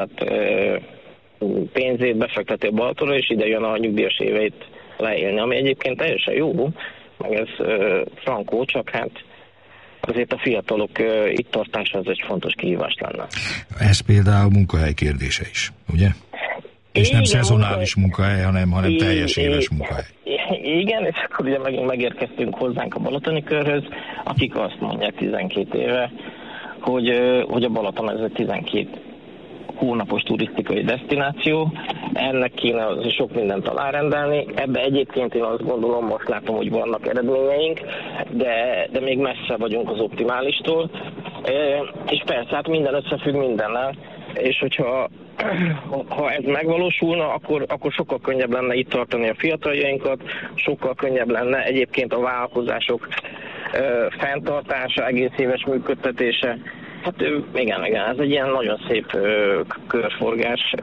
pénzét befekteti a Balatonra, és ide jön a nyugdíjas éveit leélni, ami egyébként teljesen jó, meg ez frankó, csak hát azért a fiatalok itt tartása az egy fontos kihívás lenne. Ez például munkahely kérdése is, ugye? És nem szezonális munkahely, hanem teljes éves munkahely. Igen, és akkor ugye megint megérkeztünk hozzánk a balatoni körhöz, akik azt mondják 12 éve, hogy a Balaton ez egy 12 hónapos turisztikai desztináció, ennek kéne sok mindent alárendelni. Ebbe egyébként én azt gondolom, most látom, hogy vannak eredményeink, de még messze vagyunk az optimálistól. És persze, hát minden összefügg mindennel, és hogyha ez megvalósulna, akkor sokkal könnyebb lenne itt tartani a fiataljainkat, sokkal könnyebb lenne egyébként a vállalkozások fenntartása, egész éves működtetése. Hát igen, ez egy ilyen nagyon szép körforgás,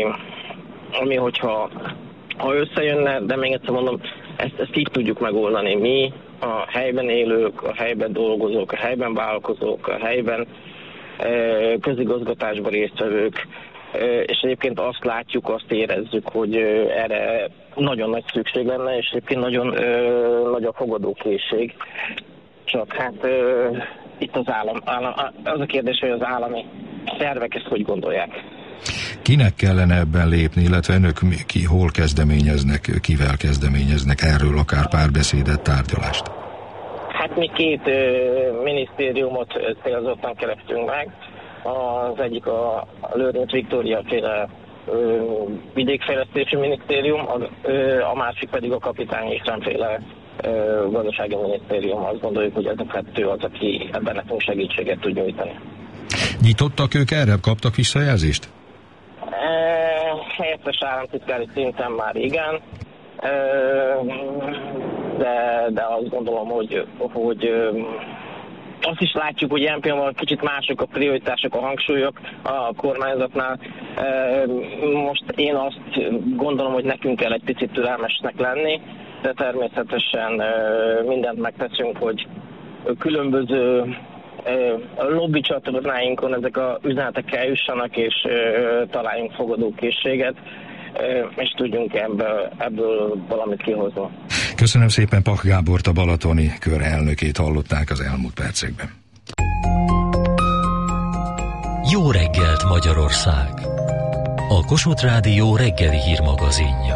ami hogyha összejönne, de még egyszer mondom, ezt így tudjuk megoldani mi, a helyben élők, a helyben dolgozók, a helyben vállalkozók, a helyben közigazgatásban résztvevők, és egyébként azt látjuk, azt érezzük, hogy erre nagyon nagy szükség lenne, és egyébként nagyon nagy a fogadókészség. Csak hát itt az az a kérdés, hogy az állami szervek ezt hogy gondolják. Kinek kellene ebben lépni, illetve önök hol kezdeményeznek, kivel kezdeményeznek erről akár párbeszédet, tárgyalást? Hát mi 2 minisztériumot célzottan kerestünk meg. Az egyik a Lőrinc Viktória féle vidékfejlesztési minisztérium, a másik pedig a Kapitány Istvánféle gazdasági minisztérium. Azt gondoljuk, hogy ez a 2 az, aki ebben nekünk segítséget tud nyújtani. Nyitottak ők erre? Kaptak visszajelzést? Helyettes államtitkári szinten már igen, de azt gondolom, hogy azt is látjuk, hogy ilyen pillanatban kicsit mások a prioritások, a hangsúlyok a kormányzatnál. Most én azt gondolom, hogy nekünk kell egy picit türelmesnek lenni, de természetesen mindent megteszünk, hogy különböző lobby csatornáinkon ezek az üzenetek eljussanak, és találjunk fogadókészséget, és tudjunk ebből valamit kihozni. Köszönöm szépen, Pach Gábort, a balatoni kör elnökét hallották az elmúlt percekben. Jó reggelt, Magyarország! A Kossuth Rádió reggeli hírmagazinja.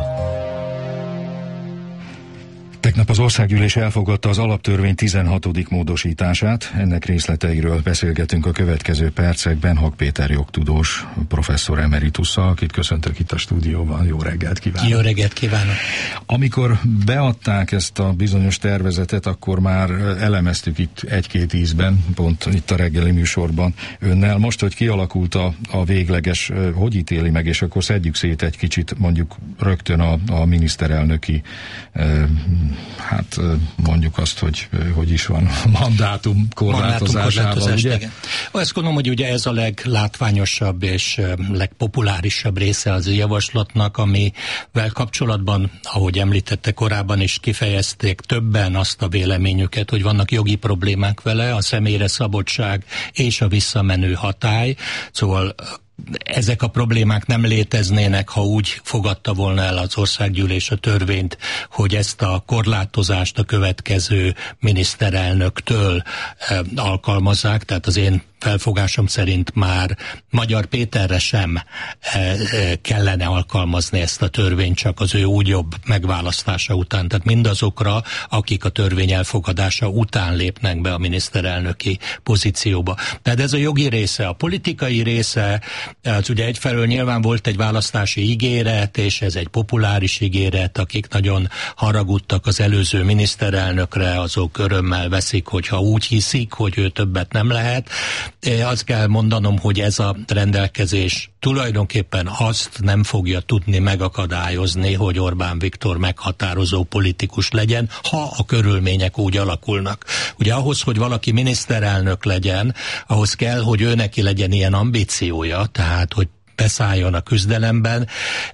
Tegnap az országgyűlés elfogadta az alaptörvény 16. módosítását. Ennek részleteiről beszélgetünk a következő percekben Hak Péter jogtudós professzor emeritusszal, akit köszöntök itt a stúdióban. Jó reggelt kívánok! Jó reggelt kívánok! Amikor beadták ezt a bizonyos tervezetet, akkor már elemeztük itt 1-2 ízben, pont itt a reggeli műsorban önnel. Most, hogy kialakult a végleges, hogy ítéli meg, és akkor szedjük szét egy kicsit mondjuk rögtön a miniszterelnöki hát mondjuk azt, hogy is van mandátum korlátozásával, ugye? Igen. Azt gondolom, hogy ugye ez a leglátványosabb és legpopulárisabb része az javaslatnak, amivel kapcsolatban, ahogy említette korábban is, kifejezték többen azt a véleményüket, hogy vannak jogi problémák vele, a személyre szabadság és a visszamenő hatály, szóval ezek a problémák nem léteznének, ha úgy fogadta volna el az országgyűlés a törvényt, hogy ezt a korlátozást a következő miniszterelnöktől alkalmazzák, tehát az én felfogásom szerint már Magyar Péterre sem kellene alkalmazni ezt a törvényt, csak az ő úgy jobb megválasztása után. Tehát mindazokra, akik a törvény elfogadása után lépnek be a miniszterelnöki pozícióba. Tehát ez a jogi része. A politikai része, az ugye egyfelől nyilván volt egy választási ígéret, és ez egy populáris ígéret, akik nagyon haragudtak az előző miniszterelnökre, azok örömmel veszik, hogyha úgy hiszik, hogy ő többet nem lehet. Azt kell mondanom, hogy ez a rendelkezés tulajdonképpen azt nem fogja tudni megakadályozni, hogy Orbán Viktor meghatározó politikus legyen, ha a körülmények úgy alakulnak. Ugye ahhoz, hogy valaki miniszterelnök legyen, ahhoz kell, hogy ő neki legyen ilyen ambíciója, tehát hogy beszálljon a küzdelemben.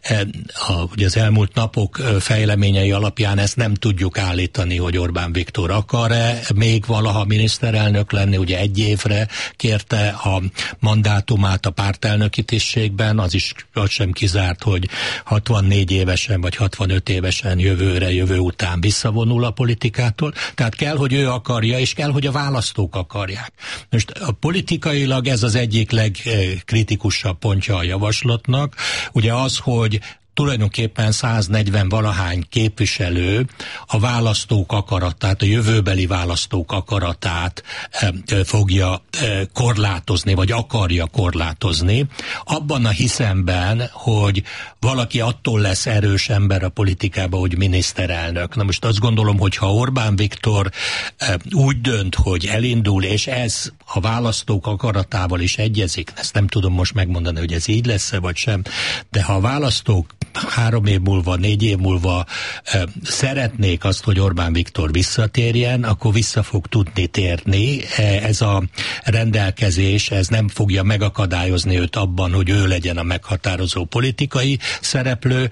Ugye az elmúlt napok fejleményei alapján ezt nem tudjuk állítani, hogy Orbán Viktor akar-e még valaha miniszterelnök lenni. Ugye 1 évre kérte a mandátumát a pártelnöki tisztségben, az sem kizárt, hogy 64 évesen vagy 65 évesen jövő után visszavonul a politikától. Tehát kell, hogy ő akarja, és kell, hogy a választók akarják. Most a politikailag ez az egyik legkritikusabb pontja a javaslatnak. Ugye az, hogy tulajdonképpen 140 valahány képviselő a választók akaratát, a jövőbeli választók akaratát fogja korlátozni, vagy akarja korlátozni, abban a hiszemben, hogy valaki attól lesz erős ember a politikában, hogy miniszterelnök. Na most azt gondolom, hogy ha Orbán Viktor úgy dönt, hogy elindul, és ez a választók akaratával is egyezik, ezt nem tudom most megmondani, hogy ez így lesz-e vagy sem, de ha a választók 3 év múlva, 4 év múlva szeretnék azt, hogy Orbán Viktor visszatérjen, akkor vissza fog tudni térni. Ez a rendelkezés, ez nem fogja megakadályozni őt abban, hogy ő legyen a meghatározó politikai szereplő.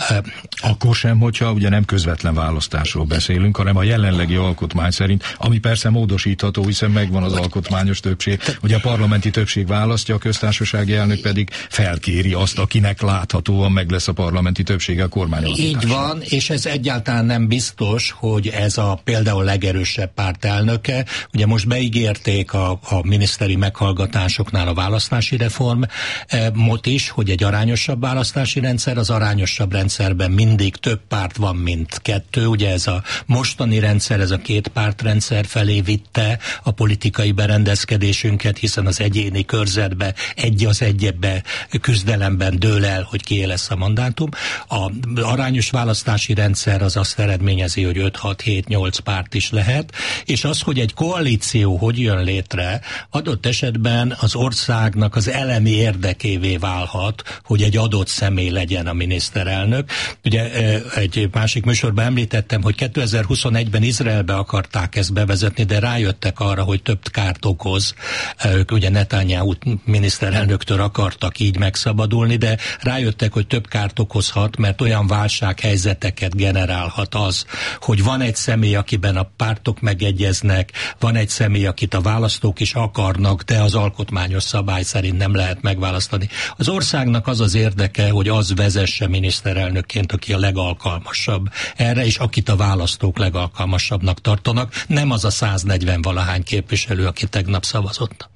Akkor sem, hogyha ugye nem közvetlen választásról beszélünk, hanem a jelenlegi alkotmány szerint, ami persze módosítható, hiszen megvan az alkotmányos többség, hogy a parlamenti többség választja, a köztársasági elnök pedig felkéri azt, akinek láthatóan meg lesz a parlamenti többsége a kormányalapításra. Így van, és ez egyáltalán nem biztos, hogy ez a például legerősebb párt elnöke. Ugye most beígérték a miniszteri meghallgatásoknál a választási reformot is, hogy egy arányosabb választási rendszer, az arányosabb rendszerben mindig több párt van, mint 2. Ugye ez a mostani rendszer, ez a 2 pártrendszer felé vitte a politikai berendezkedésünket, hiszen az egyéni körzetbe, egy az egyebbe küzdelemben dől el, hogy kié lesz a mandátum. A arányos választási rendszer az azt eredményezi, hogy 5-6-7-8 párt is lehet, és az, hogy egy koalíció hogy jön létre, adott esetben az országnak az elemi érdekévé válhat, hogy egy adott személy legyen a miniszterelnök. Ugye egy másik műsorban említettem, hogy 2021-ben Izraelbe akarták ezt bevezetni, de rájöttek arra, hogy több kárt okoz. Ők ugye Netanyahu miniszterelnöktől akartak így megszabadulni, de rájöttek, hogy több kárt okozhat, mert olyan válsághelyzeteket generálhat az, hogy van egy személy, akiben a pártok megegyeznek, van egy személy, akit a választók is akarnak, de az alkotmányos szabály szerint nem lehet megválasztani. Az országnak az az érdeke, hogy az vezesse miniszterelnökként, aki a legalkalmasabb erre, és akit a választók legalkalmasabbnak tartanak, nem az a 140 valahány képviselő, aki tegnap szavazott.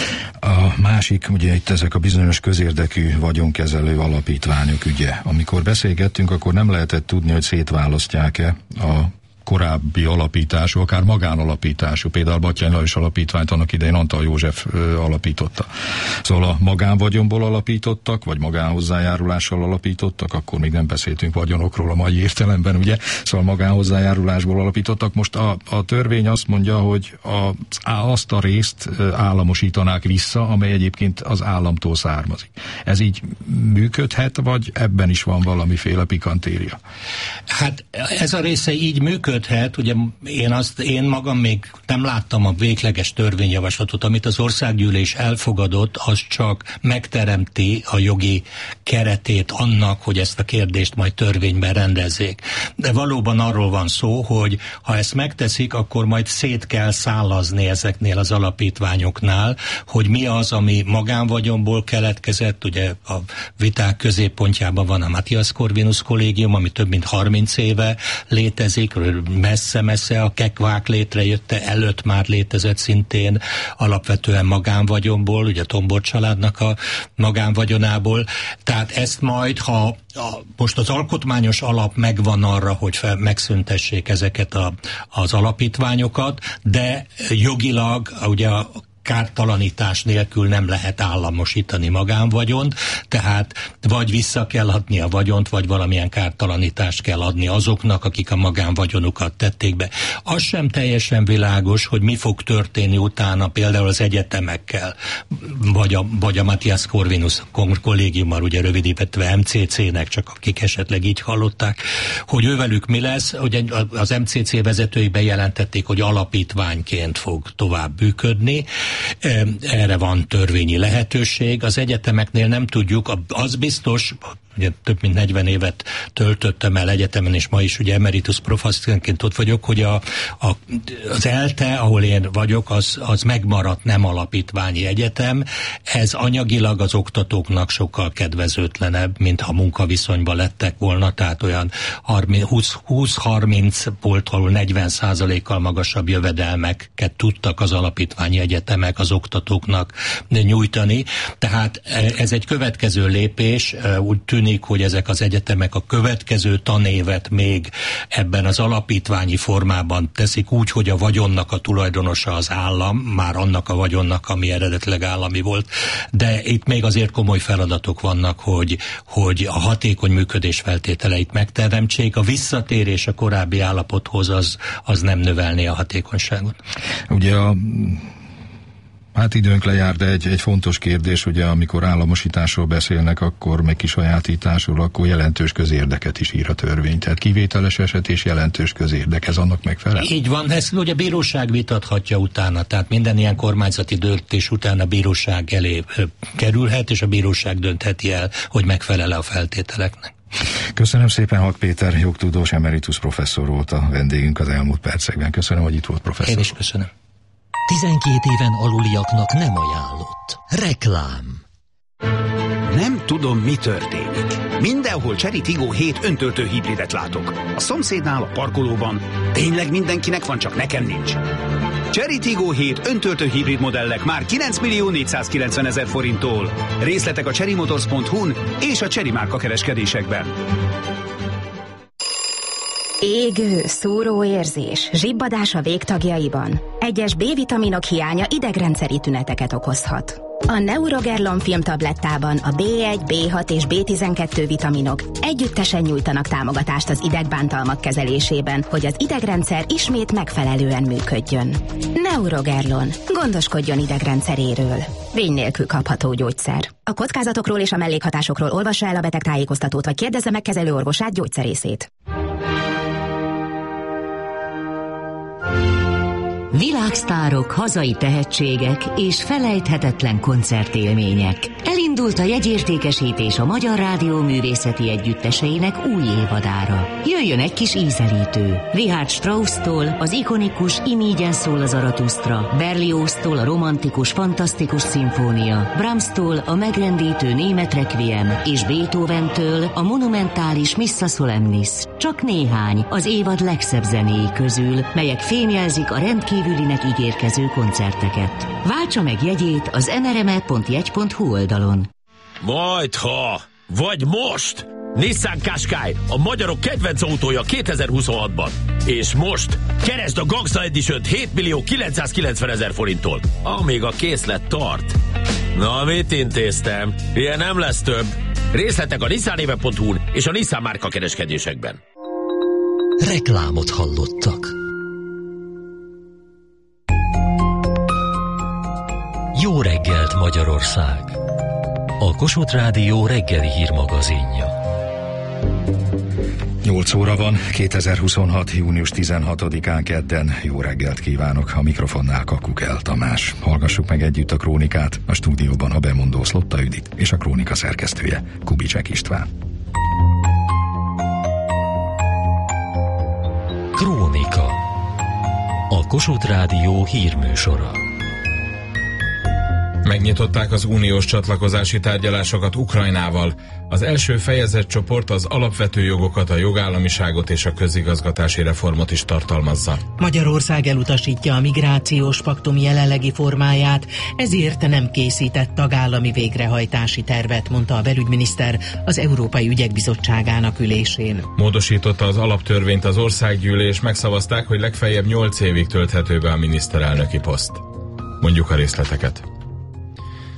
A másik, ugye itt ezek a bizonyos közérdekű vagyonkezelő alapítványok ügye. Amikor beszélgettünk, akkor nem lehetett tudni, hogy szétválasztják-e a korábbi alapítású, akár magánalapítású, például Batthyány Lajos alapítványt annak idején Antal József alapította. Szóval a magánvagyonból alapítottak, vagy magánhozzájárulással alapítottak, akkor még nem beszéltünk vagyonokról a mai értelemben, ugye? Szóval magánhozzájárulásból alapítottak. Most a törvény azt mondja, hogy azt a részt államosítanák vissza, amely egyébként az államtól származik. Ez így működhet, vagy ebben is van valamiféle pikantéria? Hát ez a része így működhet, ugye én magam még nem láttam a végleges törvényjavaslatot, amit az országgyűlés elfogadott, az csak megteremti a jogi keretét annak, hogy ezt a kérdést majd törvényben rendezzék. De valóban arról van szó, hogy ha ezt megteszik, akkor majd szét kell szállazni ezeknél az alapítványoknál, hogy mi az, ami magánvagyonból keletkezett. Ugye a viták középpontjában van a Matthias Corvinus kollégium, ami több mint 30 éve létezik, messze-messze a kekvák létrejötte előtt már létezett szintén alapvetően magánvagyonból, ugye a Tombor családnak a magánvagyonából. Tehát ezt majd, ha most az alkotmányos alap megvan arra, hogy megszüntessék ezeket az alapítványokat, de jogilag ugye a kártalanítás nélkül nem lehet államosítani magánvagyont, tehát vagy vissza kell adni a vagyont, vagy valamilyen kártalanítást kell adni azoknak, akik a magánvagyonukat tették be. Az sem teljesen világos, hogy mi fog történni utána például az egyetemekkel, vagy a Matthias Corvinus kollégiummal, ugye rövidítve MCC-nek, csak akik esetleg így hallották, hogy ővelük mi lesz, hogy az MCC vezetői bejelentették, hogy alapítványként fog tovább működni, Erre van törvényi lehetőség. Az egyetemeknél nem tudjuk, az biztos, ugye több mint 40 évet töltöttem el egyetemen, és ma is ugye emeritus professzorként ott vagyok, hogy az ELTE, ahol én vagyok, az megmaradt nem alapítványi egyetem. Ez anyagilag az oktatóknak sokkal kedvezőtlenebb, mint ha munkaviszonyban lettek volna, tehát olyan 20-30 volt, ahol 40%-kal magasabb jövedelmeket tudtak az alapítványi egyetemek az oktatóknak nyújtani. Tehát ez egy következő lépés, úgy tűnik, hogy ezek az egyetemek a következő tanévet még ebben az alapítványi formában teszik úgy, hogy a vagyonnak a tulajdonosa az állam, már annak a vagyonnak, ami eredetileg állami volt, de itt még azért komoly feladatok vannak, hogy a hatékony működés feltételeit megteremtsék. A visszatérés a korábbi állapothoz az nem növelné a hatékonyságot. Ugye hát időnk lejár, de egy fontos kérdés, ugye amikor államosításról beszélnek, akkor meg kisajátításról, akkor jelentős közérdeket is ír a törvény. Tehát kivételes eset és jelentős közérdek, ez annak megfelel? Így van, ezt ugye a bíróság vitathatja utána, tehát minden ilyen kormányzati döntés után a bíróság elé kerülhet, és a bíróság döntheti el, hogy megfelel-e a feltételeknek. Köszönöm szépen, Hak Péter, jogtudós emeritus professzor volt a vendégünk az elmúlt percekben. Köszönöm, hogy itt volt, professzor. Én is köszönöm. 12 éven aluliaknak nem ajánlott. Reklám. Nem tudom, mi történik. Mindenhol Chery Tiggo 7 öntöltő hibridet látok. A szomszédnál, a parkolóban. Tényleg mindenkinek van, csak nekem nincs. Chery Tiggo 7 öntöltő hibrid modellek már 9.490.000 forinttól. Részletek a cherrymotors.hu-n és a Chery márka kereskedésekben. Égő, szúró érzés, zsibbadás a végtagjaiban. Egyes B-vitaminok hiánya idegrendszeri tüneteket okozhat. A Neurogerlon filmtablettában a B1, B6 és B12 vitaminok együttesen nyújtanak támogatást az idegbántalmak kezelésében, hogy az idegrendszer ismét megfelelően működjön. Neurogerlon. Gondoskodjon idegrendszeréről. Vény nélkül kapható gyógyszer. A kockázatokról és a mellékhatásokról olvassa el a betegtájékoztatót, vagy kérdezze meg kezelőorvosát, gyógyszerészét. Világsztárok, hazai tehetségek és felejthetetlen koncertélmények. Elindult a jegyértékesítés a Magyar Rádió művészeti együtteseinek új évadára. Jöjjön egy kis ízelítő. Richard Strauss-tól az ikonikus Imígyen szól a Zaratusztra, Berlioz-tól a romantikus, fantasztikus szimfónia, Brahms-tól a megrendítő német requiem és Beethoven-től a monumentális Missa Solemnis. Csak néhány az évad legszebb zenéi közül, melyek fémjelzik a rendkívülinek ígérkező koncerteket. Váltsa meg jegyét az nrme.jegy.hu oldalon. Majdha, vagy most! Nissan Qashqai, a magyarok kedvenc autója 2026-ban. És most keresd a Gangsta Edition-t 7.990.000 forinttól, amíg a készlet tart. Na, mit intéztem? Ilyen nem lesz több. Részletek a nissanéve.hu-n és a Nissan márka kereskedésekben. Reklámot hallottak. Jó reggelt, Magyarország! A Kossuth Rádió reggeli hírmagazinja. 8 óra van, 2026. június 16-án kedden. Jó reggelt kívánok, a mikrofonnál Kakukel Tamás. Hallgassuk meg együtt a krónikát, a stúdióban a bemondó Szlotta Judit és a krónika szerkesztője Kubicek István. Krónika. A Kossuth Rádió hírműsora. Megnyitották az uniós csatlakozási tárgyalásokat Ukrajnával. Az első fejezetcsoport az alapvető jogokat, a jogállamiságot és a közigazgatási reformot is tartalmazza. Magyarország elutasítja a migrációs paktum jelenlegi formáját, ezért nem készített tagállami végrehajtási tervet, mondta a belügyminiszter az Európai Ügyek Bizottságának ülésén. Módosította az alaptörvényt az országgyűlés, megszavazták, hogy legfeljebb 8 évig tölthető be a miniszterelnöki poszt. Mondjuk a részleteket.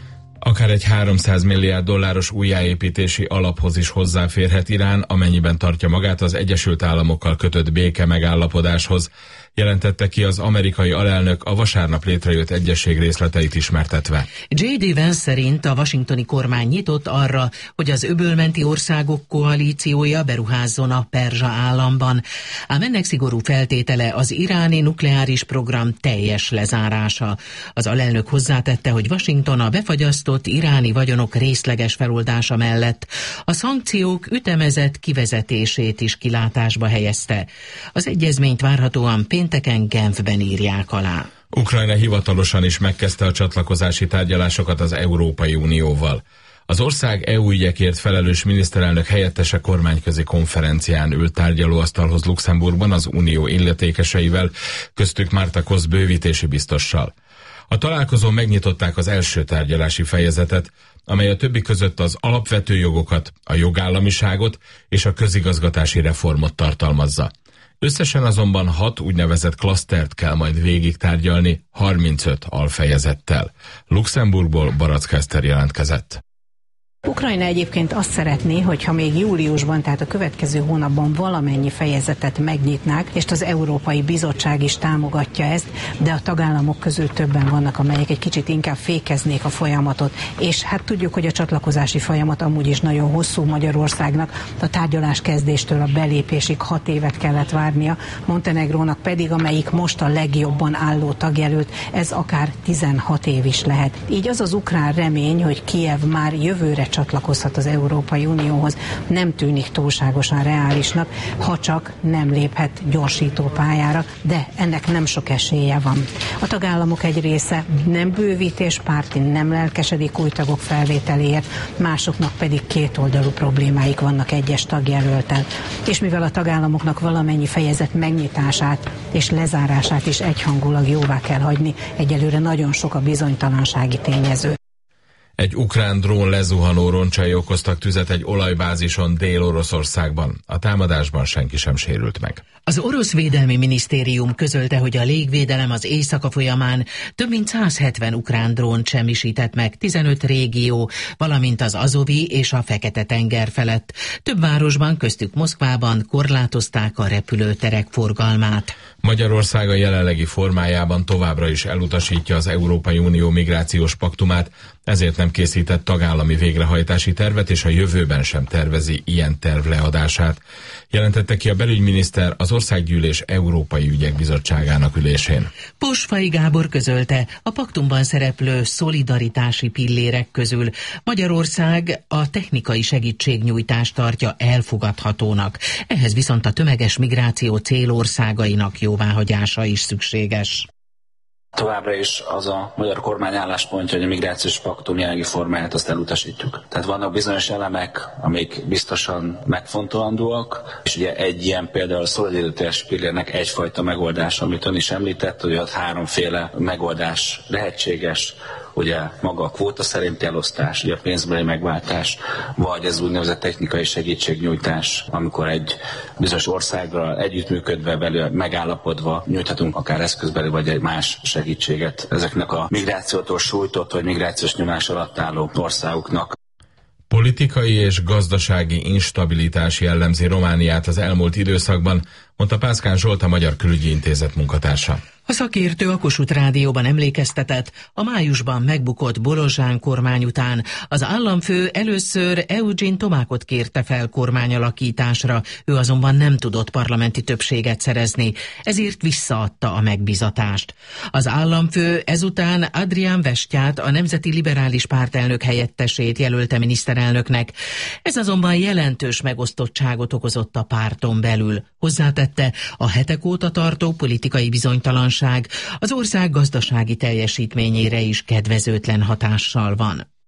Akár egy 300 milliárd dolláros újjáépítési alaphoz is hozzáférhet Irán, amennyiben tartja magát az Egyesült Államokkal kötött béke megállapodáshoz, jelentette ki az amerikai alelnök a vasárnap létrejött egyezség részleteit ismertetve. J.D. Vance szerint a washingtoni kormány nyitott arra, hogy az öbölmenti országok koalíciója beruházzon a Perzsa államban, ám ennek szigorú feltétele az iráni nukleáris program teljes lezárása. Az alelnök hozzátette, hogy Washington a befagyasztott iráni vagyonok részleges feloldása mellett a szankciók ütemezett kivezetését is kilátásba helyezte. Az egyezményt várhatóan pénteken Genfben írják alá. Ukrajna hivatalosan is megkezdte a csatlakozási tárgyalásokat az Európai Unióval. Az ország EU ügyekért felelős miniszterelnök helyettese kormányközi konferencián ült tárgyalóasztalhoz Luxemburgban az unió illetékeseivel, köztük Marta Kosz bővítési biztossal. A találkozón megnyitották az első tárgyalási fejezetet, amely a többi között az alapvető jogokat, a jogállamiságot és a közigazgatási reformot tartalmazza. Összesen azonban 6 úgynevezett klasztert kell majd végig tárgyalni 35 alfejezettel. Luxemburgból Barack Eszter jelentkezett. Ukrajna egyébként azt szeretné, hogyha még júliusban, tehát a következő hónapban valamennyi fejezetet megnyitnák, és az Európai Bizottság is támogatja ezt, de a tagállamok közül többen vannak, amelyek egy kicsit inkább fékeznék a folyamatot. És hát tudjuk, hogy a csatlakozási folyamat amúgy is nagyon hosszú Magyarországnak, a tárgyalás kezdéstől a belépésig 6 évet kellett várnia, Montenegrónak pedig, amelyik most a legjobban álló tagjelölt, ez akár 16 év is lehet. Így az az ukrán remény, hogy Kijev már jövőre csatlakozhat az Európai Unióhoz, nem tűnik túlságosan reálisnak, ha csak nem léphet gyorsító pályára, de ennek nem sok esélye van. A tagállamok egy része nem bővítéspárti, nem lelkesedik új tagok felvételéért, másoknak pedig kétoldalú problémáik vannak egyes tagjelölten. És mivel a tagállamoknak valamennyi fejezet megnyitását és lezárását is egyhangulag jóvá kell hagyni, egyelőre nagyon sok a bizonytalansági tényező. Egy ukrán drón lezuhanó roncsai okoztak tüzet egy olajbázison Dél-Oroszországban. A támadásban senki sem sérült meg. Az orosz védelmi minisztérium közölte, hogy a légvédelem az éjszaka folyamán több mint 170 ukrán drónt semmisített meg 15 régió, valamint az Azovi és a Fekete-tenger felett. Több városban, köztük Moszkvában korlátozták a repülőterek forgalmát. Magyarország a jelenlegi formájában továbbra is elutasítja az Európai Unió migrációs paktumát, ezért nem készített tagállami végrehajtási tervet, és a jövőben sem tervezi ilyen terv leadását, jelentette ki a belügyminiszter az Országgyűlés Európai Ügyek Bizottságának ülésén. Posfai Gábor közölte, a paktumban szereplő szolidaritási pillérek közül Magyarország a technikai segítségnyújtást tartja elfogadhatónak. Ehhez viszont a tömeges migráció célországainak jóváhagyása is szükséges. Továbbra is az a magyar kormány álláspontja, hogy a migrációs paktum jelenlegi formáját azt elutasítjuk. Tehát vannak bizonyos elemek, amik biztosan megfontolandóak, és ugye egy ilyen például a szolidaritás pillérnek egyfajta megoldás, amit ön is említett, hogy ott 3 megoldás lehetséges, ugye maga a kvóta szerinti elosztás, ugye a pénzbeli megváltás, vagy ez úgynevezett technikai segítségnyújtás, amikor egy bizonyos országgal együttműködve, belül megállapodva nyújthatunk akár eszközbeli vagy egy más segítséget ezeknek a migrációtól sújtott vagy migrációs nyomás alatt álló országoknak. Politikai és gazdasági instabilitás jellemzi Romániát az elmúlt időszakban, mondta Pászkán Zsolt, a Magyar Külügyi Intézet munkatársa. A szakértő a Kossuth Rádióban emlékeztetett, a májusban megbukott Borozsán kormány után az államfő először Eugene Tomákot kérte fel kormányalakításra, ő azonban nem tudott parlamenti többséget szerezni, ezért visszaadta a megbízatást. Az államfő ezután Adrián Vestját, a Nemzeti Liberális Pártelnök helyettesét jelölte miniszterelnöknek. Ez azonban jelentős megosztottságot okozott a párton belül. Hozzátette, a hetek óta tartó politikai bizonytalanság az ország gazdasági teljesítményére is kedvezőtlen hatással van.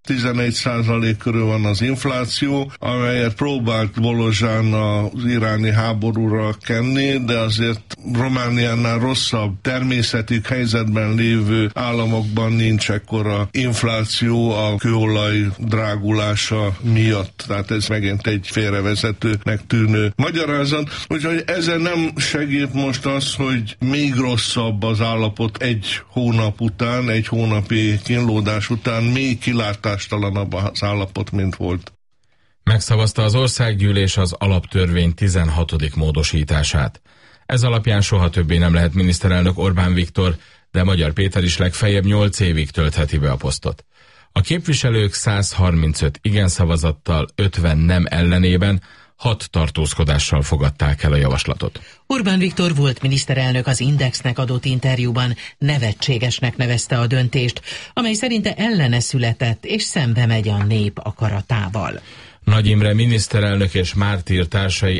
11% körül van az infláció, amelyet próbált Bolozsán az iráni háborúra kenni, de azért Romániánál rosszabb természeti helyzetben lévő államokban nincs ekkora infláció a kőolaj drágulása miatt. Tehát ez megint egy félrevezetőnek tűnő magyarázat. Úgyhogy ezen nem segít most az, hogy még rosszabb az állapot egy hónap után, egy hónapi kínlódás után még kilátástalanabb az állapot, mint volt. Megszavazta az országgyűlés az alaptörvény 16. módosítását. Ez alapján soha többé nem lehet miniszterelnök Orbán Viktor, de Magyar Péter is legfeljebb 8 évig töltheti be a posztot. A képviselők 135 igen szavazattal, 50 nem ellenében, 6 tartózkodással fogadták el a javaslatot. Orbán Viktor volt miniszterelnök az Indexnek adott interjúban nevetségesnek nevezte a döntést, amely szerinte ellene született és szembe megy a nép akaratával. Nagy Imre miniszterelnök és mártír társai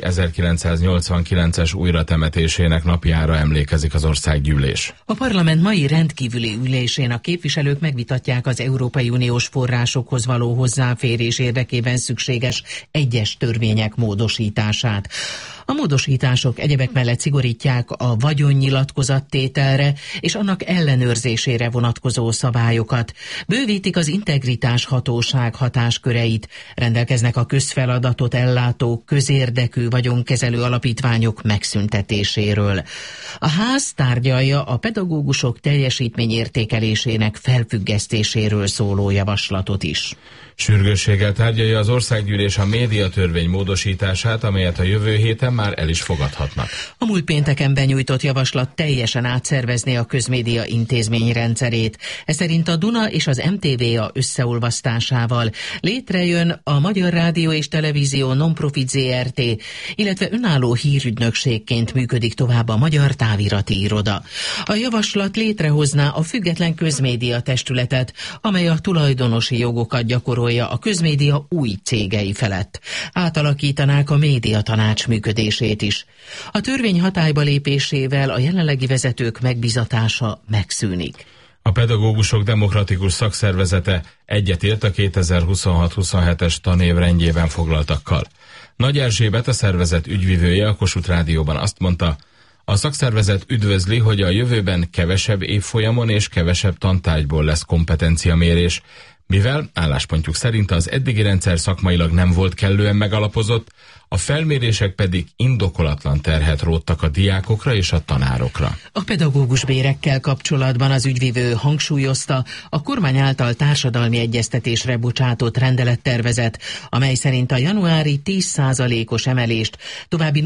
1989-es újratemetésének napjára emlékezik az országgyűlés. A parlament mai rendkívüli ülésén a képviselők megvitatják az Európai Uniós forrásokhoz való hozzáférés érdekében szükséges egyes törvények módosítását. A módosítások egyebek mellett szigorítják a vagyonnyilatkozattételre és annak ellenőrzésére vonatkozó szabályokat, bővítik az integritás hatóság hatásköreit, rendelkeznek a közfeladatot ellátó közérdekű vagyonkezelő alapítványok megszüntetéséről. A ház tárgyalja a pedagógusok teljesítményértékelésének felfüggesztéséről szóló javaslatot is. Sürgősséggel tárgyalja az országgyűlés a médiatörvény módosítását, amelyet a jövő héten már el is fogadhatnak. A múlt pénteken benyújtott javaslat teljesen átszervezné a közmédia intézményrendszerét. Ez szerint a Duna és az MTVA összeolvasztásával létrejön a Magyar Rádió és Televízió Non-Profit Zrt., illetve önálló hírügynökségként működik tovább a Magyar Távirati Iroda. A javaslat létrehozná a független közmédia testületet, amely a tulajdonosi jogokat gyakorolja a közmédia új cégei felett. Átalakítanák a médiatanács működését is. A törvény hatályba lépésével a jelenlegi vezetők megbizatása megszűnik. A pedagógusok demokratikus szakszervezete egyetért a 2026-27-es tanév rendjében foglaltakkal. Nagy Erzsébet, a szervezet ügyvivője a Kossuth Rádióban azt mondta, a szakszervezet üdvözli, hogy a jövőben kevesebb évfolyamon és kevesebb tantárgyból lesz kompetenciamérés, mivel álláspontjuk szerint az eddigi rendszer szakmailag nem volt kellően megalapozott, a felmérések pedig indokolatlan terhet róttak a diákokra és a tanárokra. A pedagógus bérekkel kapcsolatban az ügyvivő hangsúlyozta a kormány által társadalmi egyeztetésre bocsátott rendelettervezet, amely szerint a januári 10%-os emelést további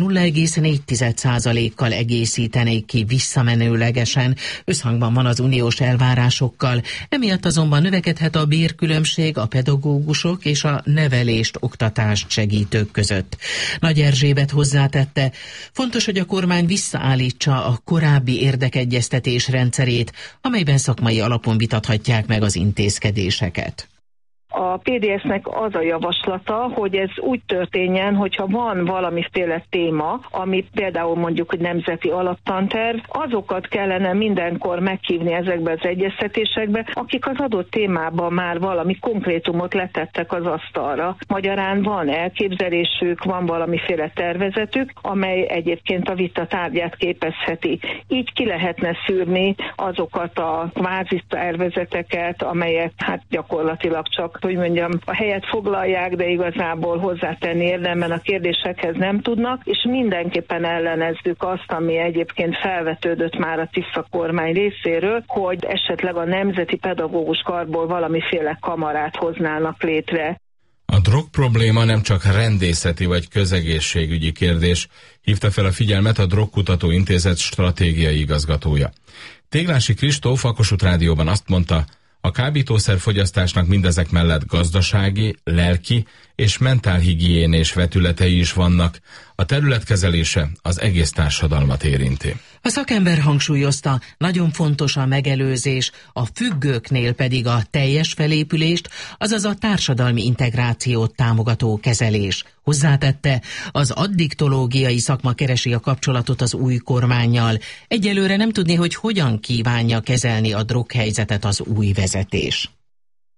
0,4%-kal egészítenék ki visszamenőlegesen, összhangban van az uniós elvárásokkal, emiatt azonban növekedhet a bérkülönbség a pedagógusok és a nevelést, oktatást segítők között. Nagy Erzsébet hozzátette, fontos, hogy a kormány visszaállítsa a korábbi érdekegyeztetés rendszerét, amelyben szakmai alapon vitathatják meg az intézkedéseket. A PDS-nek az a javaslata, hogy ez úgy történjen, hogyha van valamiféle téma, ami például mondjuk, hogy nemzeti alaptanterv, azokat kellene mindenkor meghívni ezekbe az egyeztetésekbe, akik az adott témában már valami konkrétumot letettek az asztalra. Magyarán van elképzelésük, van valamiféle tervezetük, amely egyébként a vita tárgyát képezheti. Így ki lehetne szűrni azokat a kvázi tervezeteket, amelyek hát gyakorlatilag csak a helyet foglalják, de igazából hozzátenni érdemben a kérdésekhez nem tudnak, és mindenképpen ellenezzük azt, ami egyébként felvetődött már a Tisza kormány részéről, hogy esetleg a Nemzeti Pedagógus Karból valamiféle kamarát hoznának létre. A drog probléma nem csak rendészeti vagy közegészségügyi kérdés, hívta fel a figyelmet a Drogkutató Intézet stratégiai igazgatója. Téglási Kristóf a Kossuth Rádióban azt mondta, a kábítószerfogyasztásnak mindezek mellett gazdasági, lelki és mentálhigiénés vetületei is vannak. A terület kezelése az egész társadalmat érinti. A szakember hangsúlyozta, nagyon fontos a megelőzés, a függőknél pedig a teljes felépülést, azaz a társadalmi integrációt támogató kezelés. Hozzátette, az addiktológiai szakma keresi a kapcsolatot az új kormánnyal. Egyelőre nem tudni, hogy hogyan kívánja kezelni a droghelyzetet az új vezetés.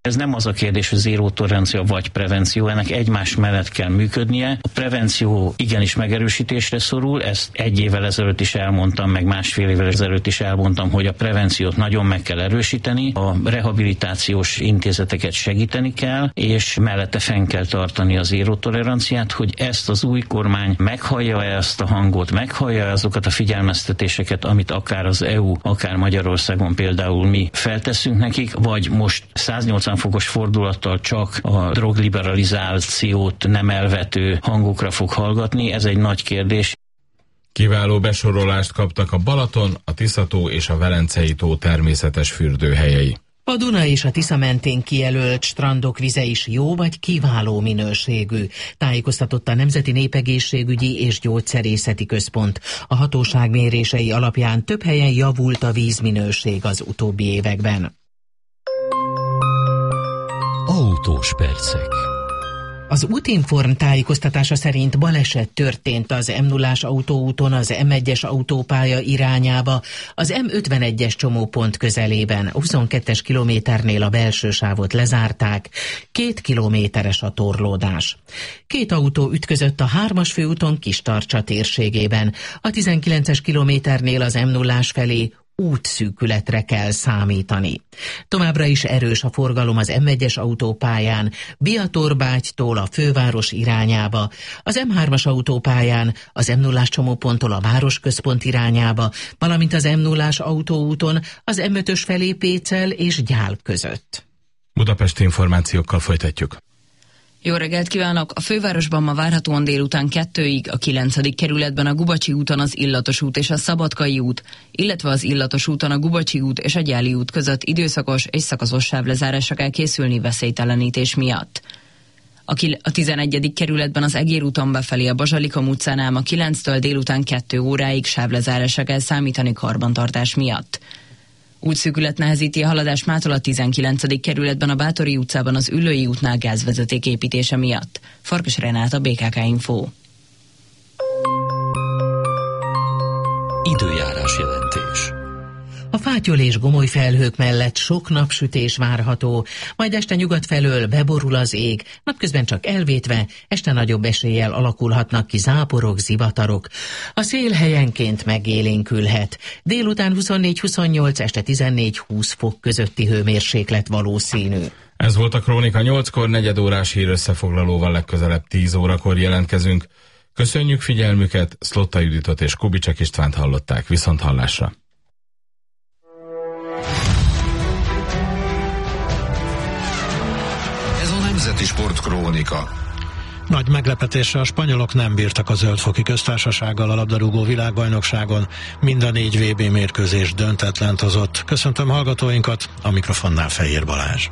Ez nem az a kérdés, hogy zéró tolerancia vagy prevenció, ennek egymás mellett kell működnie. A prevenció igenis megerősítésre szorul, ezt 1 évvel ezelőtt is elmondtam, meg másfél évvel ezelőtt is elmondtam, hogy a prevenciót nagyon meg kell erősíteni, a rehabilitációs intézeteket segíteni kell, és mellette fenn kell tartani az zéró toleranciát, hogy ezt az új kormány meghallja ezt a hangot, meghallja azokat a figyelmeztetéseket, amit akár az EU, akár Magyarországon például mi felteszünk nekik, vagy most 180 fokos fordulattal csak a drogliberalizációt nem elvető hangokra fog hallgatni, ez egy nagy kérdés. Kiváló besorolást kaptak a Balaton, a Tisza-tó és a Velencei-tó természetes fürdőhelyei. A Duna és a Tisza mentén kijelölt strandok vize is jó vagy kiváló minőségű, tájékoztatott a Nemzeti Népegészségügyi és Gyógyszerészeti Központ. A hatóság mérései alapján több helyen javult a vízminőség az utóbbi években. Autós percek. Az Útinform tájékoztatása szerint baleset történt az M0-ás autóúton az M1-es autópálya irányába, az M51-es csomópont közelében, a 22-es kilométernél a belső sávot lezárták, 2 kilométeres a torlódás. 2 autó ütközött a 3-as főúton Kistarcsa térségében, a 19-es kilométernél az M0-ás felé útszűkületre kell számítani. Továbbra is erős a forgalom az M1-es autópályán, Biatorbágytól a főváros irányába, az M3-as autópályán, az M0-ás csomóponttól a városközpont irányába, valamint az M0-ás autóúton az M5-ös felé Pécel és Gyál között. Budapesti információkkal folytatjuk. Jó reggelt kívánok! A fővárosban ma várhatóan délután 2-ig, a 9. kerületben a Gubacsi úton az Illatos út és a Szabadkai út, illetve az Illatos úton a Gubacsi út és a Gyáli út között időszakos és szakaszos sávlezárásra kell készülni veszélytelenítés miatt. A 11. kerületben az Egér úton befelé a Bazsalikom utcánál ma 9-től délután 2 óráig sávlezárásra kell számítani karbantartás miatt. Útszűkület nehezíti a haladást mától a 19. kerületben a Bátori utcában az Üllői útnál gázvezeték építése miatt. Farkas Renáta, BKK Info. Időjárás jelentés. A fátyol és gomoly felhők mellett sok napsütés várható, majd este nyugat felől beborul az ég, napközben csak elvétve, este nagyobb eséllyel alakulhatnak ki záporok, zivatarok. A szél helyenként megélénkülhet. Délután 24-28, este 14-20 fok közötti hőmérséklet valószínű. Ez volt a Krónika 8-kor, 4 órás hír összefoglalóval legközelebb 10 órakor jelentkezünk. Köszönjük figyelmüket, Szlotta Juditot és Kubicek Istvánt hallották, viszont hallásra. Nemzeti Sportkrónika. Nagy meglepetésre a spanyolok nem bírtak a Zöld-foki Köztársasággal a labdarúgó világbajnokságon, mind a 4 VB mérkőzés döntetlent hozott. Köszöntöm hallgatóinkat, a mikrofonnál Fehér Balázs.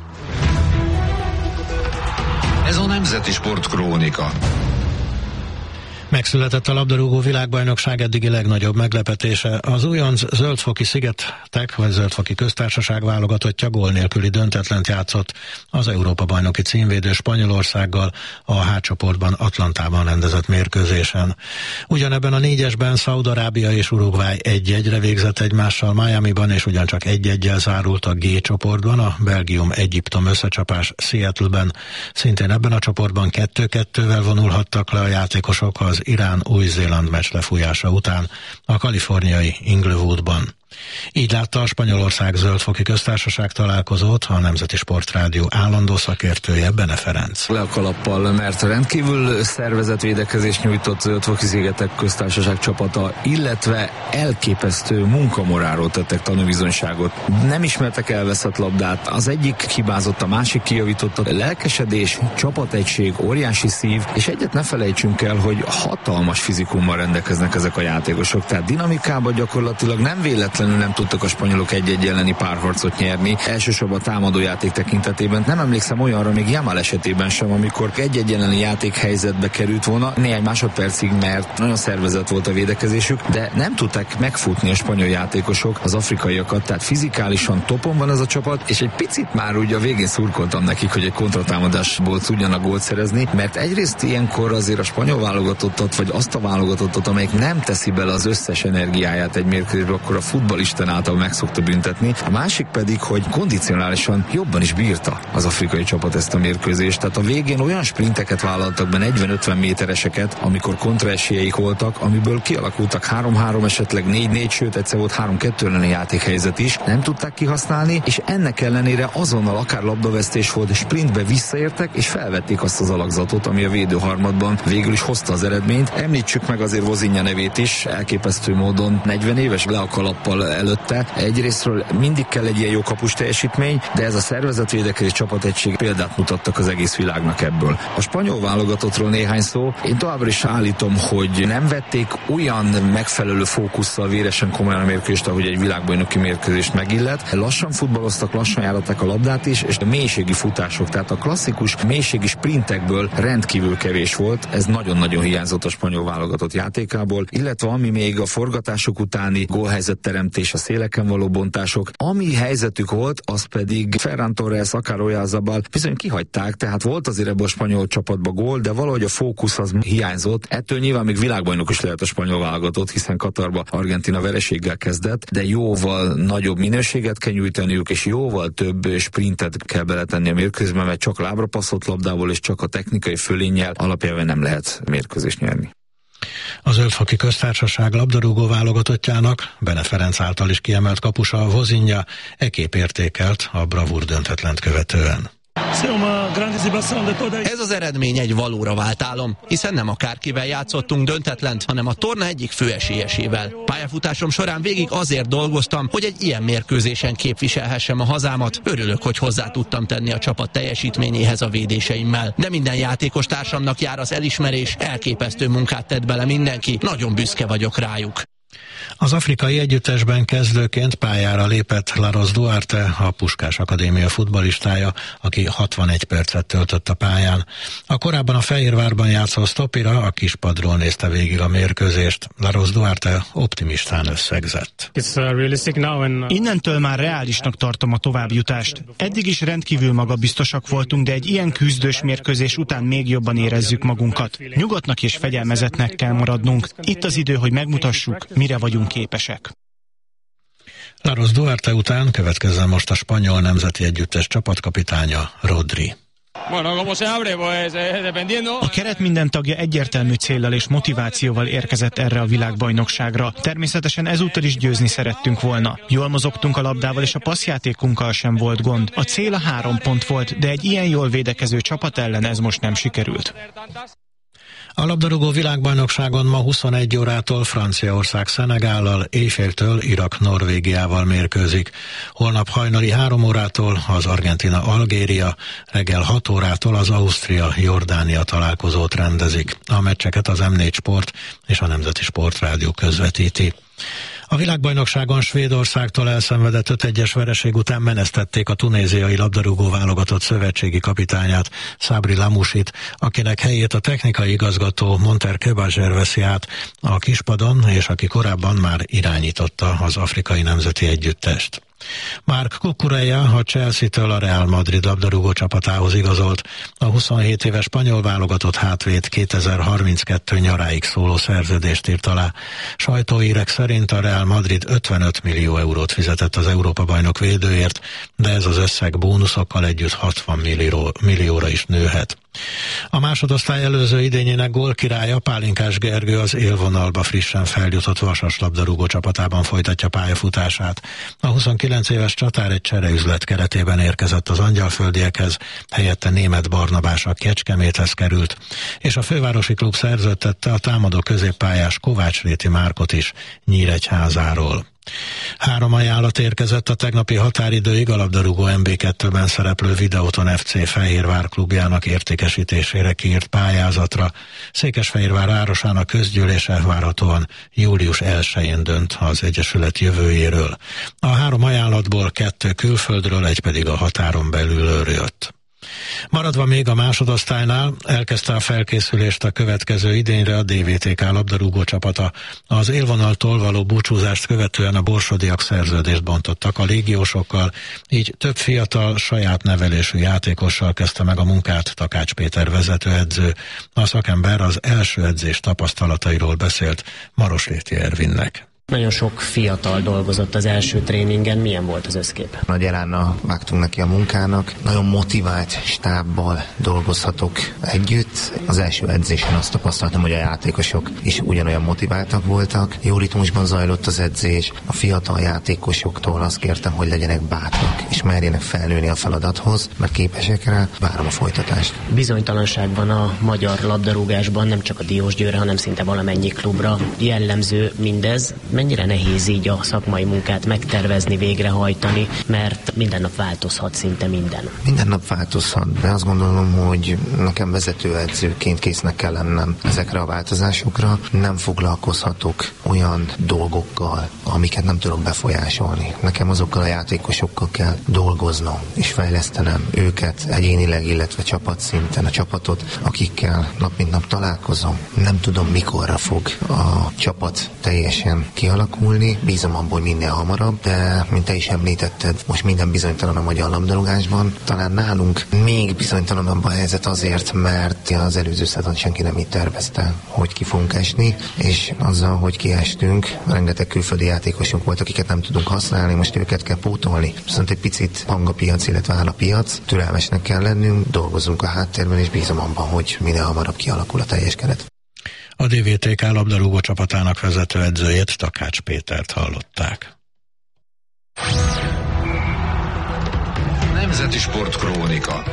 Ez a Nemzeti Sportkrónika. Megszületett a labdarúgó világbajnokság eddigi legnagyobb meglepetése. Az újonc Zöld-foki Szigetek, vagy Zöld-foki Köztársaság válogatottja gól nélküli döntetlent játszott az Európa-bajnoki címvédő Spanyolországgal a H csoportban Atlantában rendezett mérkőzésen. Ugyanebben a 4-esben Szaúd-Arábia és Uruguay 1-1-re végzett egymással Miamiban, és ugyancsak 1-1-jel zárult a G csoportban a Belgium-Egyiptom összecsapás Seattle-ben. Szintén ebben a csoportban 2-2-vel vonulhattak le a játékosok az Irán-Új-Zéland meccs lefújása után a kaliforniai Inglewoodban. Így látta a Spanyolország Zöld-foki Köztársaság találkozót a Nemzeti Sportrádió állandó szakértője, Bene Ferenc. Le a kalappal, mert rendkívül szervezett védekezést nyújtott Zöld-foki Szigetek Köztársaság csapata, illetve elképesztő munkamoráról tettek tanúbizonyságot. Nem ismertek elveszett labdát, az egyik hibázott, a másik kijavította. Lelkesedés, csapategység, óriási szív, és egyet ne felejtsünk el, hogy hatalmas fizikummal rendelkeznek ezek a játékosok, tehát dinamikában gyakorlatilag nem véletlen nem tudtak a spanyolok 1-1 elleni párharcot nyerni. Elsősorban a támadójáték tekintetében. Nem emlékszem olyanra, még Jamal esetében sem, amikor 1-1 elleni játékhelyzetbe került volna néhány másodpercig, mert nagyon szervezett volt a védekezésük, de nem tudták megfutni a spanyol játékosok az afrikaiakat, tehát fizikálisan topon van ez a csapat, és egy picit már ugye a végén szurkoltam nekik, hogy egy kontratámadásból tudjanak gólt szerezni, mert egyrészt ilyenkor azért a spanyol válogatottat, vagy azt a válogatottat, amelyik nem teszi bele az összes energiáját egy mérkőzésbe, akkor a futball futballisten által meg szokta büntetni. A másik pedig, hogy kondicionálisan jobban is bírta az afrikai csapat ezt a mérkőzést. Tehát a végén olyan sprinteket vállaltak be, 40-50 métereseket, amikor kontraesélyeik voltak, amiből kialakultak 3-3, esetleg 4-4, sőt egyszer volt 3-2 elleni játékhelyzet is. Nem tudták kihasználni, és ennek ellenére azonnal akár labdavesztés volt, sprintbe visszaértek, és felvették azt az alakzatot, ami a védőharmadban végül is hozta az eredményt. Említsük meg azért Vozinha nevét is, elképesztő módon 40 éves le a kalappal előtte. Egyrésztről mindig kell egy ilyen jó kapus teljesítmény, de ez a szervezetvédekezés csapategység példát mutattak az egész világnak ebből. A spanyol válogatottról néhány szó. Én továbbra is állítom, hogy nem vették olyan megfelelő fókusszal véresen komolyan a mérkőzést, ahogy egy világbajnoki mérkőzést megillet. Lassan futballoztak, lassan járatták a labdát is, és a mélységi futások, tehát a klasszikus mélységi sprintekből rendkívül kevés volt. Ez nagyon-nagyon hiányzott a spanyol válogatott játékából, illetve ami még a forgatások utáni gólhelyzetteremtés, a széleken való bontások, ami helyzetük volt, az pedig Ferran Torres, akár Oyarzabal bizony kihagyták, tehát volt azért ebből a spanyol csapatban gól, de valahogy a fókusz az hiányzott. Ettől nyilván még világbajnok is lehet a spanyol válogatott, hiszen Katarba Argentína vereséggel kezdett, de jóval nagyobb minőséget kell nyújtaniuk, és jóval több sprintet kell beletenni a mérkőzésbe, mert csak lábra passzolt labdával és csak a technikai fölénnyel alapjában nem lehet mérkőzést nyerni. A Zöld-foki Köztársaság labdarúgó válogatottjának Bene Ferenc által is kiemelt kapusa Vozinha ekképp értékelt a bravúr döntetlent követően. Ez az eredmény egy valóra vált álom, hiszen nem akárkivel játszottunk döntetlent, hanem a torna egyik főesélyesével. Pályafutásom során végig azért dolgoztam, hogy egy ilyen mérkőzésen képviselhessem a hazámat. Örülök, hogy hozzá tudtam tenni a csapat teljesítményéhez a védéseimmel. De minden játékos társamnak jár az elismerés, elképesztő munkát tett bele mindenki, nagyon büszke vagyok rájuk. Az afrikai együttesben kezdőként pályára lépett Laros Duarte, a Puskás Akadémia futballistája, aki 61 percet töltött a pályán. A korábban a Fehérvárban játszó Stopira a kispadról nézte végig a mérkőzést. Laros Duarte optimistán összegzett. Innentől már reálisnak tartom a továbbjutást. Eddig is rendkívül magabiztosak voltunk, de egy ilyen küzdős mérkőzés után még jobban érezzük magunkat. Nyugodtnak és fegyelmezetnek kell maradnunk. Itt az idő, hogy megmutassuk, mire vagyunk képesek. Laros Duarte után következzen most a spanyol nemzeti együttes csapatkapitánya, Rodri. A keret minden tagja egyértelmű céllal és motivációval érkezett erre a világbajnokságra. Természetesen ezúttal is győzni szerettünk volna. Jól mozogtunk a labdával és a passzjátékunkkal sem volt gond. A cél a 3 pont volt, de egy ilyen jól védekező csapat ellen ez most nem sikerült. A labdarúgó világbajnokságon ma 21 órától Franciaország Szenegállal, éjféltől Irak Norvégiával mérkőzik. Holnap hajnali 3 órától az Argentína Algéria, reggel 6 órától az Ausztria Jordánia találkozót rendezik. A meccseket az M4 Sport és a Nemzeti Sportrádió közvetíti. A világbajnokságon Svédországtól elszenvedett 5-1-es vereség után menesztették a tunéziai labdarúgó válogatott szövetségi kapitányát, Sabri Lamouchit, akinek helyét a technikai igazgató Monter Kebazer veszi át a kispadon, és aki korábban már irányította az afrikai nemzeti együttest. Marc Cucurella a Chelsea-től a Real Madrid labdarúgó csapatához igazolt. A 27 éves spanyol válogatott hátvéd 2032 nyaráig szóló szerződést írt alá. Sajtóhírek szerint a Real Madrid 55 millió eurót fizetett az Európa-bajnok védőért, de ez az összeg bónuszokkal együtt 60 millióra is nőhet. A másodosztály előző idényének gólkirálya Pálinkás Gergő az élvonalba frissen feljutott Vasas labdarúgó csapatában folytatja pályafutását. A 29 éves csatár egy csereüzlet keretében érkezett az angyalföldiekhez, helyette Németh Barnabás a Kecskeméthez került, és a fővárosi klub szerződtette a támadó középpályás Kovácsréti Márkot is Nyíregyházáról. 3 ajánlat érkezett a tegnapi határidőig a labdarúgó MB2-ben szereplő Videoton FC Fehérvár klubjának értékesítésére kiírt pályázatra. Székesfehérvár városának közgyűlése várhatóan július 1-én dönt az egyesület jövőjéről. A 3 ajánlatból 2 külföldről, egy pedig a határon belülről jött. Maradva még a másodosztálynál, elkezdte a felkészülést a következő idényre a DVTK labdarúgó csapata. Az élvonaltól való búcsúzást követően a borsodiak szerződést bontottak a légiósokkal, így több fiatal, saját nevelésű játékossal kezdte meg a munkát Takács Péter vezetőedző. A szakember az első edzés tapasztalatairól beszélt Marosréti Ervinnek. Nagyon sok fiatal dolgozott az első tréningen. Milyen volt az összkép? Nagy elánnal vágtunk neki a munkának. Nagyon motivált stábbal dolgozhatok együtt. Az első edzésen azt tapasztaltam, hogy a játékosok is ugyanolyan motiváltak voltak. Jó ritmusban zajlott az edzés. A fiatal játékosoktól azt kértem, hogy legyenek bátrak, és merjenek felnőni a feladathoz, mert képesek rá. Várom a folytatást. Bizonytalanság van a magyar labdarúgásban, nem csak a Diósgyőrre, hanem szinte valamennyi klubra. Jellemző mindez. Mennyire nehéz így a szakmai munkát megtervezni, végrehajtani, mert minden nap változhat szinte minden. Minden nap változhat, de azt gondolom, hogy nekem vezetőedzőként késznek kell lennem ezekre a változásokra. Nem foglalkozhatok olyan dolgokkal, amiket nem tudok befolyásolni. Nekem azokkal a játékosokkal kell dolgoznom, és fejlesztenem őket egyénileg, illetve csapatszinten, a csapatot, akikkel nap mint nap találkozom. Nem tudom, mikorra fog a csapat teljesen kialakulni. Bízom abból, hogy minél hamarabb, de mint te is említetted, most minden bizonytalan a magyar labdarúgásban. Talán nálunk még bizonytalanabb a helyzet azért, mert az előző szezon senki nem így tervezte, hogy ki fogunk esni, és azzal, hogy kiestünk, rengeteg külföldi játékosunk volt, akiket nem tudunk használni, most őket kell pótolni. Viszont egy picit hang a piac, illetve áll a piac, türelmesnek kell lennünk, dolgozunk a háttérben, és bízom abban, hogy minél hamarabb kialakul a teljes keret. A DVTK labdarúgó csapatának vezetőedzőjét, Takács Pétert hallották. Nemzeti Sportkrónika.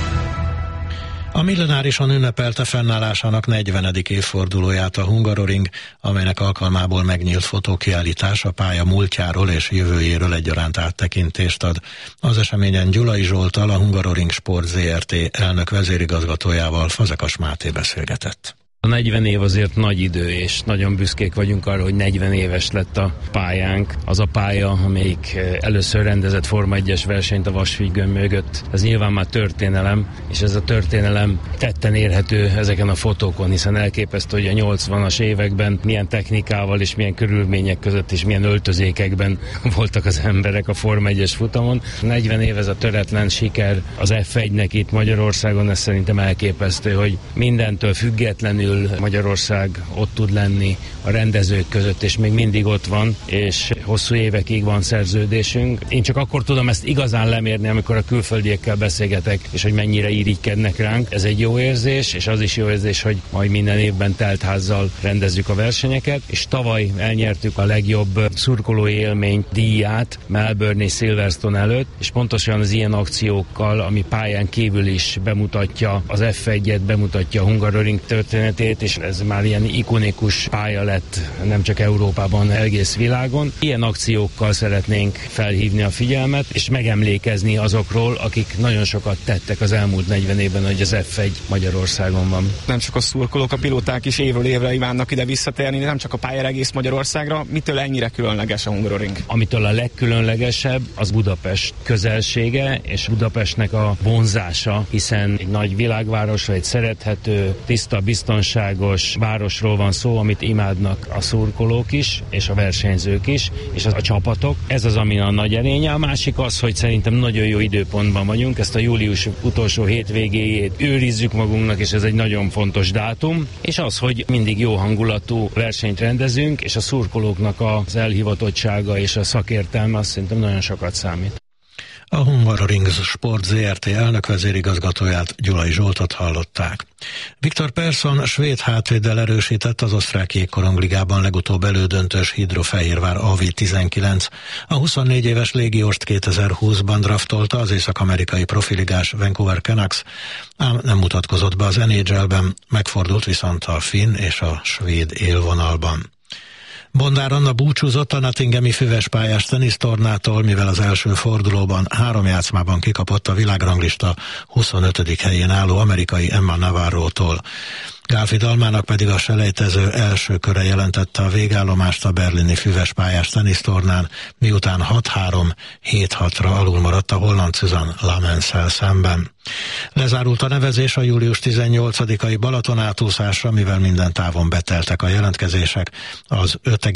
A Millenárison ünnepelte fennállásának 40. évfordulóját a Hungaroring, amelynek alkalmából megnyílt fotókiállítás a pálya múltjáról és jövőjéről egyaránt áttekintést ad. Az eseményen Gyulai Zsolttal, a Hungaroring Sport Zrt. Elnök vezérigazgatójával, Fazekas Máté beszélgetett. A 40 év azért nagy idő, és nagyon büszkék vagyunk arra, hogy 40 éves lett a pályánk. Az a pálya, amelyik először rendezett Forma 1-es versenyt a Vasfüggöny mögött. Ez nyilván már történelem, és ez a történelem tetten érhető ezeken a fotókon, hiszen elképesztő, hogy a 80-as években milyen technikával és milyen körülmények között és milyen öltözékekben voltak az emberek a Forma 1-es futamon. 40 év ez a töretlen siker az F1-nek itt Magyarországon, ez szerintem elképesztő, hogy mindentől függetlenül Magyarország ott tud lenni a rendezők között, és még mindig ott van, és hosszú évekig van szerződésünk. Én csak akkor tudom ezt igazán lemérni, amikor a külföldiekkel beszélgetek, és hogy mennyire irigykednek ránk. Ez egy jó érzés, és az is jó érzés, hogy majd minden évben teltházzal rendezzük a versenyeket, és tavaly elnyertük a legjobb szurkolói élmény díját Melbourne és Silverstone előtt, és pontosan az ilyen akciókkal, ami pályán kívül is bemutatja az F1-et, bemutatja a Hungaroring történetét, és ez már ilyen ikonikus pálya lett nem csak Európában, egész világon. Ilyen akciókkal szeretnénk felhívni a figyelmet, és megemlékezni azokról, akik nagyon sokat tettek az elmúlt 40 évben, hogy az F1 Magyarországon van. Nem csak a szurkolók, a pilóták is évről évre kívánnak ide visszatérni, nem csak a pályára, egész Magyarországra. Mitől ennyire különleges a Hungaroring? Amitől a legkülönlegesebb, az Budapest közelsége, és Budapestnek a vonzása, hiszen egy nagy világvárosra, egy szerethető, tiszta, biztonságos városról van szó, amit imádnak a szurkolók is, és a versenyzők is, és a csapatok. Ez az, ami a nagy erénye. A másik az, hogy szerintem nagyon jó időpontban vagyunk, ezt a július utolsó hétvégéjét őrizzük magunknak, és ez egy nagyon fontos dátum, és az, hogy mindig jó hangulatú versenyt rendezünk, és a szurkolóknak az elhivatottsága és a szakértelme azt szerintem nagyon sokat számít. A Hungaroring Sport Zrt. Elnök vezérigazgatóját, Gyulai Zsoltot hallották. Viktor Persson svéd hátvéddel erősített az osztrák jégkorongligában legutóbb elődöntős Hydrofehérvár AV19. A 24 éves légióst 2020-ban draftolta az észak-amerikai profiligás Vancouver Canucks, ám nem mutatkozott be az NHL-ben, megfordult viszont a finn és a svéd élvonalban. Bondár Anna búcsúzott a nottinghami füvespályás tenisztornától, mivel az első fordulóban 3 játszmában kikapott a világranglista 25. helyén álló amerikai Emma Navarro-tól. Gálfi Dalmának pedig a selejtező első köre jelentette a végállomást a berlini füvespályás tenisztornán, miután 6-3, 7-6-ra alul maradt a holland Susan Lamenszel szemben. Lezárult a nevezés a július 18-ai Balaton átúszásra, mivel minden távon beteltek a jelentkezések. Az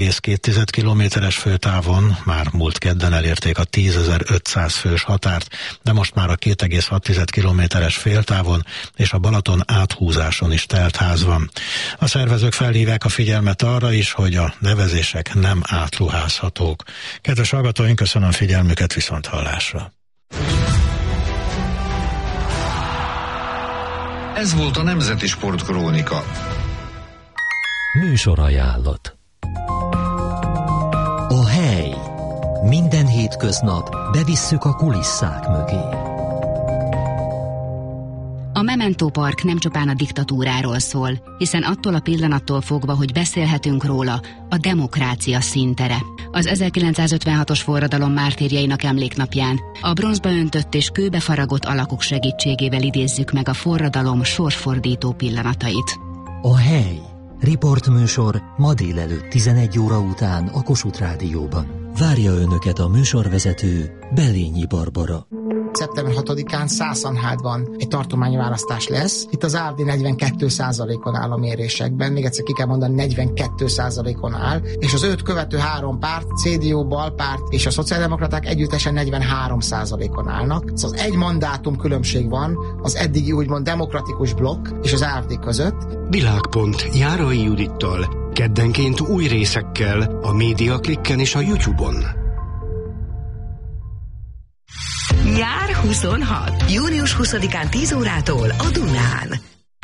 5,2 kilométeres főtávon már múlt kedden elérték a 10.500 fős határt, de most már a 2,6 kilométeres féltávon és a Balaton áthúzáson is telt áruház van. A szervezők felhívják a figyelmet arra is, hogy a nevezések nem átruházhatók. Kedves hallgatóink, köszönöm figyelmüket, viszonthallásra. Ez volt a Nemzeti Sportkrónika. Műsorajánlat. A hely. Minden hétköznap bevisszük a kulisszák mögé. A Memento Park nem csupán a diktatúráról szól, hiszen attól a pillanattól fogva, hogy beszélhetünk róla, a demokrácia színtere. Az 1956-os forradalom mártírjainak emléknapján a bronzba öntött és kőbe faragott alakok segítségével idézzük meg a forradalom sorsfordító pillanatait. A hely. Riportműsor ma délelőtt 11 óra után a Kossuth Rádióban. Várja önöket a műsorvezető, Bellényi Barbara. Szeptember 6-án Szászanhádban egy tartományi választás lesz. Itt az AfD 42%-on áll a mérésekben, még egyszer ki kell mondani, 42%-on áll, és az őt követő három párt, CDU, Balpárt és a szociáldemokraták együttesen 43%-on állnak. Szóval egy mandátum különbség van az eddigi úgymond demokratikus blokk és az AfD között. Világpont Járai Judittal, keddenként új részekkel a Médiaklikken és a YouTube-on. Nyár 26. Június 20-án 10 órától a Dunán.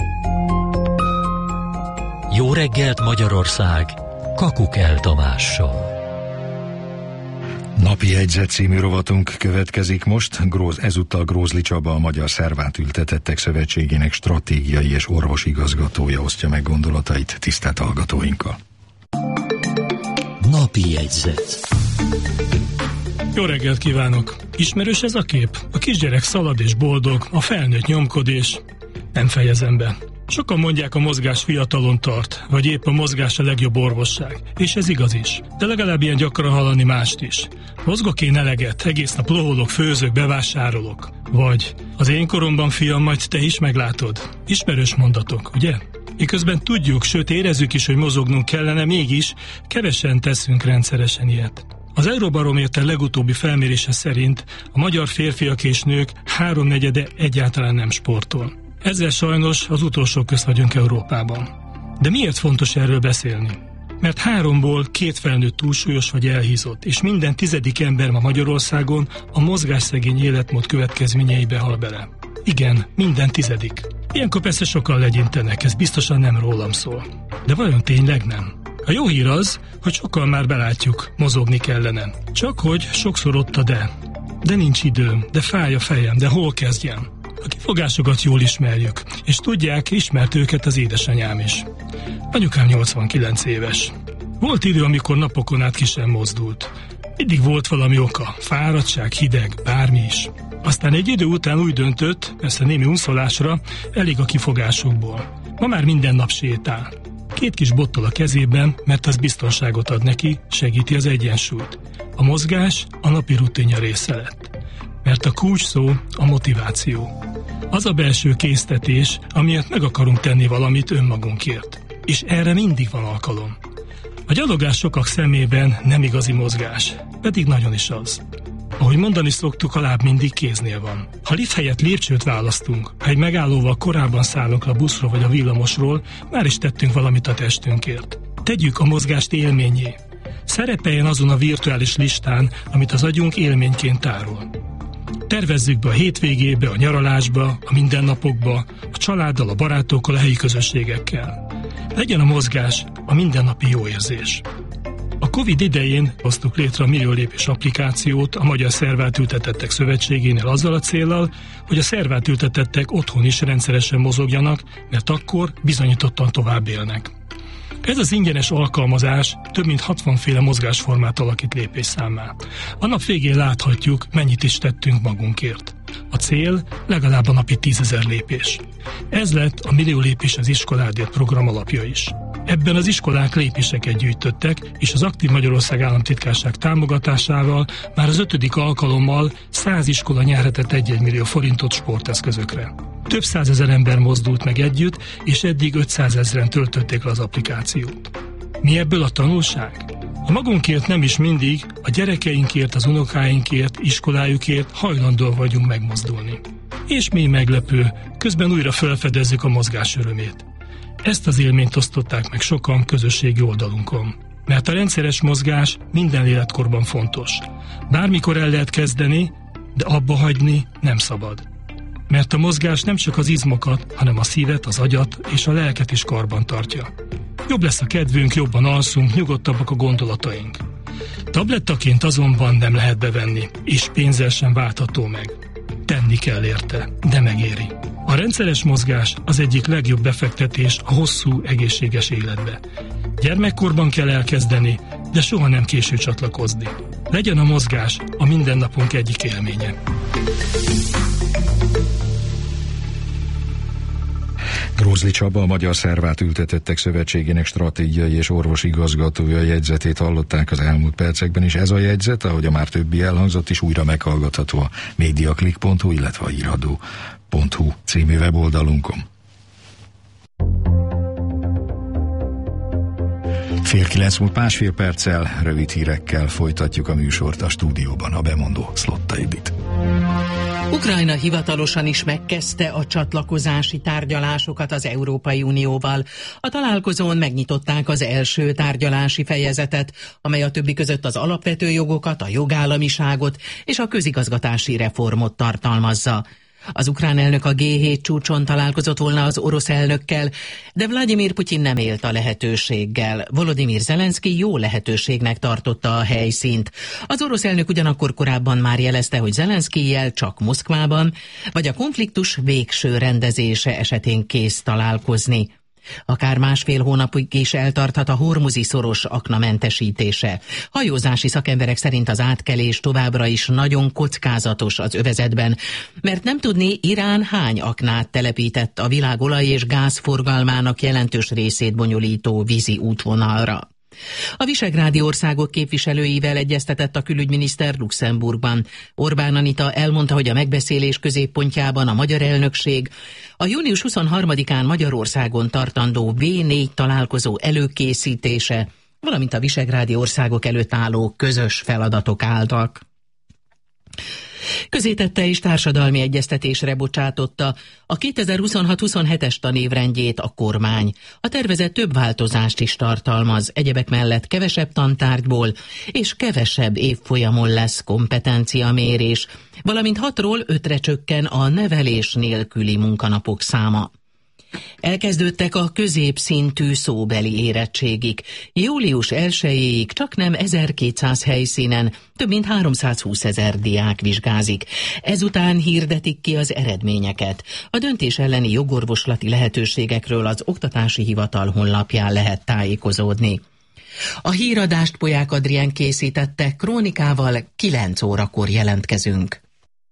Jó reggelt Magyarország, Kakukell Tamással. Napi jegyzet című rovatunk következik most. Ezúttal Grózli Csaba, a Magyar Szervátültetettek Szövetségének stratégiai és orvosigazgatója osztja meg gondolatait tisztelt hallgatóinkkal. Napi jegyzet. Jó reggelt kívánok! Ismerős ez a kép? A kisgyerek szalad és boldog, a felnőtt nyomkod és nem fejezem be. Sokan mondják, a mozgás fiatalon tart, vagy épp a mozgás a legjobb orvosság. És ez igaz is. De legalább ilyen gyakran hallani mást is. Mozgok én eleget, egész nap loholok, főzök, bevásárolok. Vagy az én koromban, fiam, majd te is meglátod. Ismerős mondatok, ugye? Miközben tudjuk, sőt érezzük is, hogy mozognunk kellene, mégis kevesen teszünk rendszeresen ilyet. Az Euróbarométer legutóbbi felmérése szerint a magyar férfiak és nők 3/4 egyáltalán nem sportol. Ezzel sajnos az utolsók közt vagyunk Európában. De miért fontos erről beszélni? Mert 3-ból 2 felnőtt túlsúlyos vagy elhízott, és minden 10. ember ma Magyarországon a mozgásszegény életmód következményeibe hal bele. Igen, minden 10. Ilyenkor persze sokan legyintenek, ez biztosan nem rólam szól. De vajon tényleg nem? A jó hír az, hogy sokan már belátjuk, mozogni kellene. Csak hogy sokszor ott a de. De nincs időm, de fáj a fejem, de hol kezdjem? A kifogásokat jól ismerjük, és tudják, ismert őket az édesanyám is. Anyukám 89 éves. Volt idő, amikor napokon át ki sem mozdult. Mindig volt valami oka, fáradtság, hideg, bármi is. Aztán egy idő után úgy döntött, persze némi unszolásra, elég a kifogásokból. Ma már minden nap sétál. 2 kis bottal a kezében, mert az biztonságot ad neki, segíti az egyensúlyt. A mozgás a napi rutinja része lett. Mert a kulcs szó a motiváció. Az a belső késztetés, amiért meg akarunk tenni valamit önmagunkért. És erre mindig van alkalom. A gyalogás sokak szemében nem igazi mozgás, pedig nagyon is az. Ahogy mondani szoktuk, a láb mindig kéznél van. Ha lift helyett lépcsőt választunk, ha egy megállóval korábban szállunk a buszról vagy a villamosról, már is tettünk valamit a testünkért. Tegyük a mozgást élménnyé. Szerepeljen azon a virtuális listán, amit az agyunk élményként tárol. Tervezzük be a hétvégébe, a nyaralásba, a mindennapokba, a családdal, a barátokkal, a helyi közösségekkel. Legyen a mozgás a mindennapi jó érzés. A Covid idején hoztuk létre a Millió Lépés applikációt a Magyar Szervátültetettek Szövetségénél azzal a céllal, hogy a szervátültetettek otthon is rendszeresen mozogjanak, mert akkor bizonyítottan tovább élnek. Ez az ingyenes alkalmazás több mint 60 féle mozgásformát alakít lépésszámmá. A nap végén láthatjuk, mennyit is tettünk magunkért. A cél legalább a napi 10 000 lépés. Ez lett a Millió Lépés az iskoládért program alapja is. Ebben az iskolák lépéseket gyűjtöttek, és az Aktív Magyarország Államtitkárság támogatásával már az 5. alkalommal 100 iskola nyerhetett 1 millió forintot sporteszközökre. Több 100 000 ember mozdult meg együtt, és eddig 500 000-en töltötték le az applikációt. Mi ebből a tanulság? A magunkért nem is mindig, a gyerekeinkért, az unokáinkért, iskolájukért hajlandó vagyunk megmozdulni. És mi meglepő, közben újra felfedezzük a mozgás örömét. Ezt az élményt osztották meg sokan közösségi oldalunkon. Mert a rendszeres mozgás minden életkorban fontos. Bármikor el lehet kezdeni, de abba hagyni nem szabad. Mert a mozgás nem csak az izmokat, hanem a szívet, az agyat és a lelket is karban tartja. Jobb lesz a kedvünk, jobban alszunk, nyugodtabbak a gondolataink. Tablettaként azonban nem lehet bevenni, és pénzzel sem váltható meg. Tenni kell érte, de megéri. A rendszeres mozgás az egyik legjobb befektetés a hosszú, egészséges életbe. Gyermekkorban kell elkezdeni, de soha nem késő csatlakozni. Legyen a mozgás a mindennapunk egyik élménye. Grózli Csaba, a Magyar Szervát Ültetettek Szövetségének stratégiai és orvosi igazgatója jegyzetét hallották az elmúlt percekben, és ez a jegyzet, ahogy a már többi elhangzott is, újra meghallgatható a mediaclick.hu, illetve a írhadó.hu című weboldalunkon. 8:30 múlt másfél perccel, rövid hírekkel folytatjuk a műsort, a stúdióban a bemondó Szlotta Edit. Ukrajna hivatalosan is megkezdte a csatlakozási tárgyalásokat az Európai Unióval. A találkozón megnyitották az első tárgyalási fejezetet, amely a többi között az alapvető jogokat, a jogállamiságot és a közigazgatási reformot tartalmazza. Az ukrán elnök a G7 csúcson találkozott volna az orosz elnökkel, de Vladimir Putyin nem élt a lehetőséggel. Volodymyr Zelenszky jó lehetőségnek tartotta a helyszínt. Az orosz elnök ugyanakkor korábban már jelezte, hogy Zelenszkijjel csak Moszkvában, vagy a konfliktus végső rendezése esetén kész találkozni. Akár másfél hónapig is eltarthat a hormuzi szoros aknamentesítése. Hajózási szakemberek szerint az átkelés továbbra is nagyon kockázatos az övezetben, mert nem tudni, Irán hány aknát telepített a világ olaj- és gázforgalmának jelentős részét bonyolító vízi útvonalra. A visegrádi országok képviselőivel egyeztetett a külügyminiszter Luxemburgban. Orbán Anita elmondta, hogy a megbeszélés középpontjában a magyar elnökség a június 23-án Magyarországon tartandó V4 találkozó előkészítése, valamint a visegrádi országok előtt álló közös feladatok álltak. Közétette és társadalmi egyeztetésre bocsátotta a 2026-27-es tanévrendjét a kormány. A tervezet több változást is tartalmaz, egyebek mellett kevesebb tantárgyból és kevesebb évfolyamon lesz kompetenciamérés, valamint 6-ról 5-re csökken a nevelés nélküli munkanapok száma. Elkezdődtek a középszintű szóbeli érettségik. Július 1-ig csaknem 1200 helyszínen több mint 320 000 diák vizsgázik. Ezután hirdetik ki az eredményeket. A döntés elleni jogorvoslati lehetőségekről az Oktatási Hivatal honlapján lehet tájékozódni. A híradást Polyák Adrien készítette, krónikával 9 órakor jelentkezünk.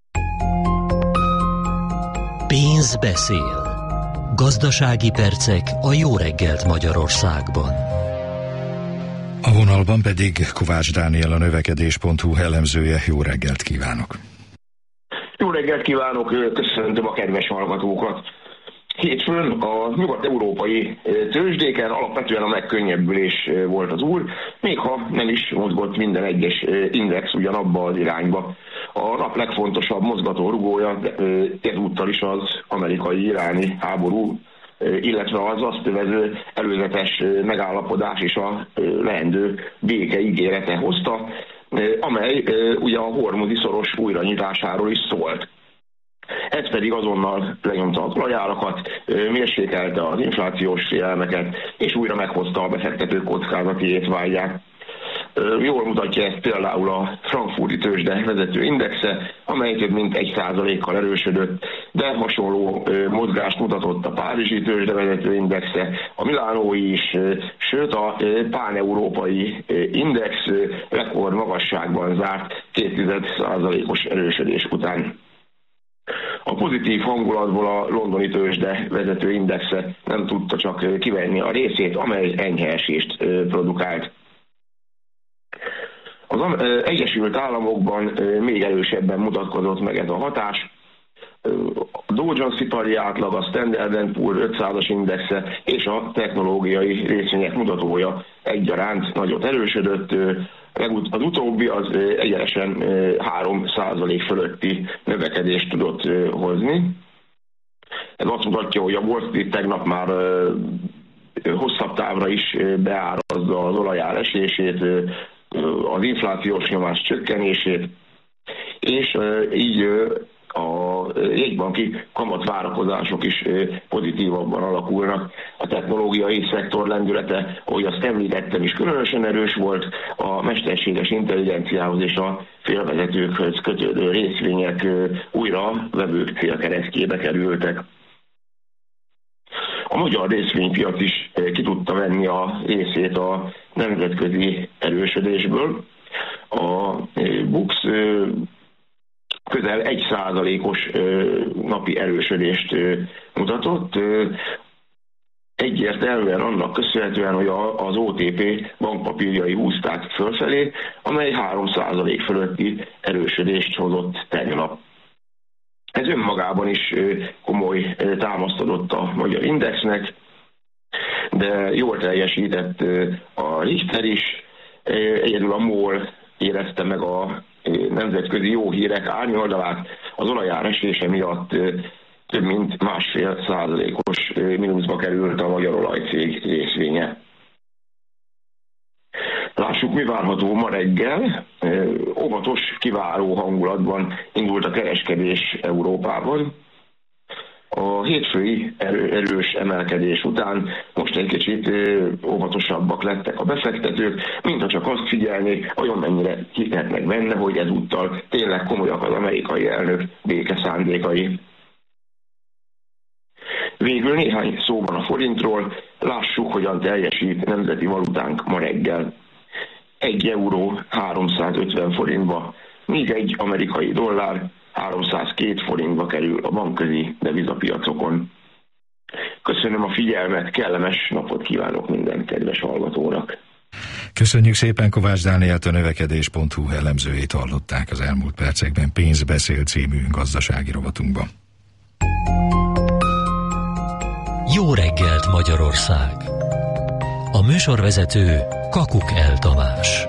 Pénz beszél. Gazdasági percek a Jó reggelt Magyarországban. A vonalban pedig Kovács Dániel, a növekedés.hu elemzője. Jó reggelt kívánok! Jó reggelt kívánok, köszöntöm a kedves hallgatókat! Hétfőn a nyugat-európai tőzsdéken alapvetően a megkönnyebbülés volt az úr, még ha nem is mozgott minden egyes index ugyanabba az irányba. A nap legfontosabb mozgatórugója ezúttal is az amerikai-iráni háború, illetve az azt övező előzetes megállapodás és a leendő béke ígérete hozta, amely ugye a hormuzi szoros újranyitásáról is szólt. Ez pedig azonnal lenyomta a olajárakat, mérsékelte az inflációs félelmeket, és újra meghozta a befektetők kockázati étvágyát. Jól mutatja ezt például a frankfurti tőzsde vezető indexe, amely több mint 1%-kal erősödött, de hasonló mozgást mutatott a párizsi tőzsde vezető indexe, a milánói is, sőt a páneurópai index rekord magasságban zárt 0,2%-os erősödés után. A pozitív hangulatból a londoni tőzsde vezető indexe nem tudta csak kivenni a részét, amely enyhe esést produkált. Az Egyesült Államokban még erősebben mutatkozott meg ez a hatás. A Dow Jones ipari átlag, a Standard & Poor's 500-as indexe és a technológiai részvények mutatója egyaránt nagyot erősödött. Az utóbbi az egyenesen 3% fölötti növekedést tudott hozni. Ez azt mutatja, hogy a Wall Street tegnap már távra is beárazza az olajár esését, az inflációs nyomás csökkenését, és így a jegybanki kamatvárakozások is pozitívabban alakulnak. A technológiai szektor lendülete, ahogy azt említettem is, különösen erős volt, a mesterséges intelligenciához és a félvezetőkhöz kötődő részvények újra vevők célkeresztjébe kerültek. A magyar részvénypiac is ki tudta venni a részét a nemzetközi erősödésből. A BUX közel 1%-os napi erősödést mutatott. Egyértelműen annak köszönhetően, hogy az OTP bankpapírjai húzták fölfelé, amely 3% fölötti erősödést hozott tegnap. Ez önmagában is komoly támasztodott a magyar indexnek, de jól teljesített a Richter is, egyedül a MOL érezte meg a nemzetközi jó hírek árnyoldalát, az olajár esése miatt több mint 1,5%-os mínuszba került a magyar olajcég részvénye. Lássuk, mi várható ma reggel. Óvatos, kiváró hangulatban indult a kereskedés Európában. A hétfői erős emelkedés után most egy kicsit óvatosabbak lettek a befektetők, mintha csak azt figyelnék, olyan mennyire hihetnek benne, hogy ezúttal tényleg komolyak az amerikai elnök békeszándékai. Végül néhány szóban a forintról, lássuk, hogyan teljesít nemzeti valutánk ma reggel. 1 euró 350 forintba, míg egy amerikai dollár 302 forintba kerül a bankközi devizapiacokon. Köszönöm a figyelmet, kellemes napot kívánok minden kedves hallgatónak. Köszönjük szépen, Kovács Dánielt, a növekedés.hu elemzőjét hallották az elmúlt percekben Pénzbeszél című gazdasági rovatunkban. Jó reggelt, Magyarország! A műsorvezető Kakuk El Tamás.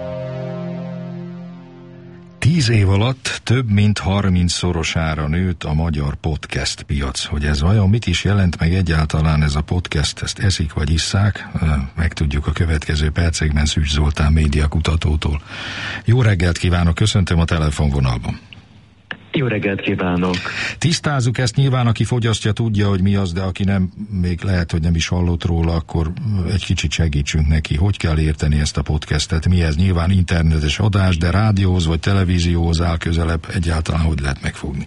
10 év alatt több mint 30-szorosára nőtt a magyar podcast piac. Hogy ez vajon mit is jelent, meg egyáltalán ez a podcast, ezt eszik vagy isszák, megtudjuk a következő percekben Szűcs Zoltán médiakutatótól. Jó reggelt kívánok, köszöntöm a telefonvonalban. Jó reggelt kívánok! Tisztázzuk ezt, nyilván aki fogyasztja tudja, hogy mi az, de aki nem, még lehet, hogy nem is hallott róla, akkor egy kicsit segítsünk neki. Hogy kell érteni ezt a podcastet? Mi ez? Nyilván internetes adás, de rádióhoz vagy televízióhoz áll közelebb, egyáltalán hogy lehet megfogni?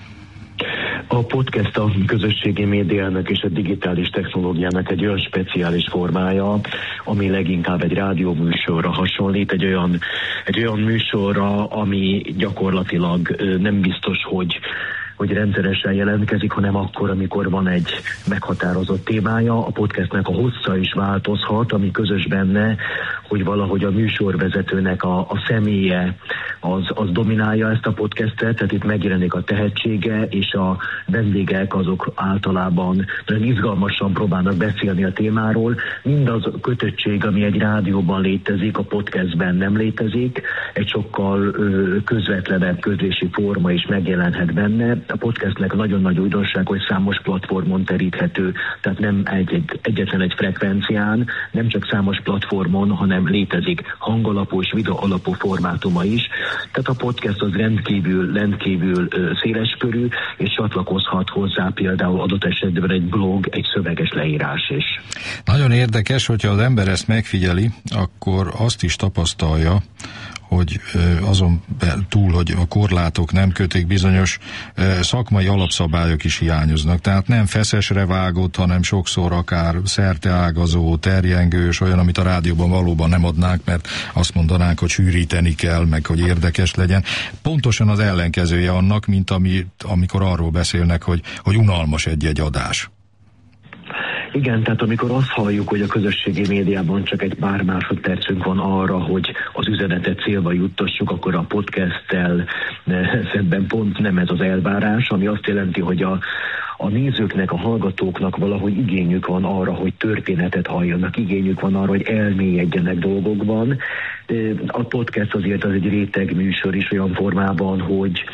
A podcast a közösségi médiának és a digitális technológiának egy olyan speciális formája, ami leginkább egy rádióműsorra hasonlít, egy olyan műsorra, ami gyakorlatilag nem biztos, hogy rendszeresen jelentkezik, hanem akkor, amikor van egy meghatározott témája. A podcastnek a hossza is változhat, ami közös benne, hogy valahogy a műsorvezetőnek a személye az dominálja ezt a podcastet, tehát itt megjelenik a tehetsége, és a vendégek azok általában nagyon izgalmasan próbálnak beszélni a témáról. Mindaz kötöttség, ami egy rádióban létezik, a podcastben nem létezik, egy sokkal közvetlenebb közlési forma is megjelenhet benne. A podcastnek nagyon nagy újdonság, hogy számos platformon teríthető, tehát nem egyetlen egy frekvencián, nem csak számos platformon, hanem létezik hangalapú és videó alapú formátuma is. Tehát a podcast az rendkívül széleskörű, és csatlakozhat hozzá például adott esetben egy blog, egy szöveges leírás is. Nagyon érdekes, hogyha az ember ezt megfigyeli, akkor azt is tapasztalja, hogy azon túl, hogy a korlátok nem kötik, bizonyos szakmai alapszabályok is hiányoznak. Tehát nem feszesre vágott, hanem sokszor akár szerteágazó, terjengős, olyan, amit a rádióban valóban nem adnánk, mert azt mondanánk, hogy sűríteni kell, meg hogy érdekes legyen. Pontosan az ellenkezője annak, mint amikor arról beszélnek, hogy unalmas egy-egy adás. Igen, tehát amikor azt halljuk, hogy a közösségi médiában csak egy pár másodpercünk van arra, hogy az üzenetet célba juttassuk, akkor a podcasttel szemben pont nem ez az elvárás, ami azt jelenti, hogy a nézőknek, a hallgatóknak valahogy igényük van arra, hogy történetet halljanak, igényük van arra, hogy elmélyedjenek dolgokban. A podcast azért az egy réteg műsor is olyan formában, hogy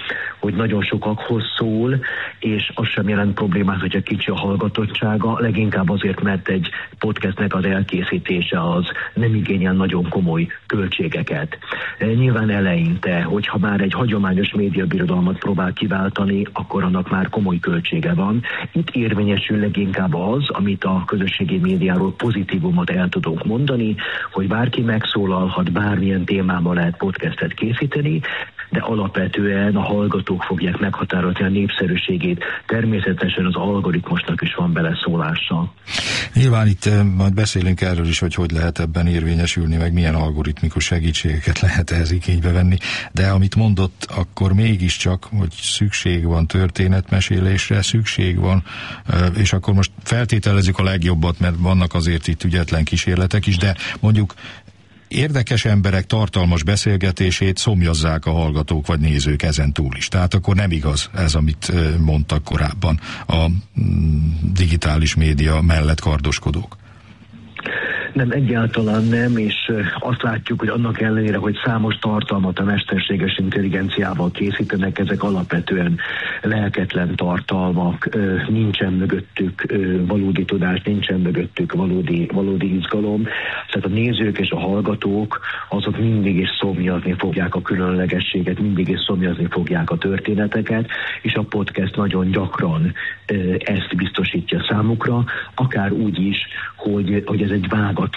hogy nagyon sokakhoz szól, és az sem jelent problémát, hogyha kicsi a hallgatottsága, leginkább azért, mert egy podcastnek az elkészítése az nem igényel nagyon komoly költségeket. Nyilván eleinte, hogyha már egy hagyományos médiabirodalmat próbál kiváltani, akkor annak már komoly költsége van. Itt érvényesül leginkább az, amit a közösségi médiáról pozitívumot el tudunk mondani, hogy bárki megszólalhat, bármilyen témában lehet podcastet készíteni, de alapvetően a hallgatók fogják meghatározni a népszerűségét. Természetesen az algoritmusnak is van beleszólása. Nyilván itt majd beszélünk erről is, hogy lehet ebben érvényesülni, meg milyen algoritmikus segítségeket lehet ehhez igénybe venni, de amit mondott, akkor mégiscsak, hogy szükség van történetmesélésre, szükség van, és akkor most feltételezzük a legjobbat, mert vannak azért itt ügyetlen kísérletek is, de mondjuk érdekes emberek tartalmas beszélgetését szomjazzák a hallgatók vagy nézők ezen túl is. Tehát akkor nem igaz ez, amit mondtak korábban a digitális média mellett kardoskodók. Nem, egyáltalán nem, és azt látjuk, hogy annak ellenére, hogy számos tartalmat a mesterséges intelligenciával készítenek, ezek alapvetően lelketlen tartalmak, nincsen mögöttük valódi tudás, nincsen mögöttük valódi izgalom. Tehát a nézők és a hallgatók azok mindig is szomjazni fogják a különlegességet, mindig is szomjazni fogják a történeteket, és a podcast nagyon gyakran ezt biztosítja számukra, akár úgy is, hogy ez egy vágatlan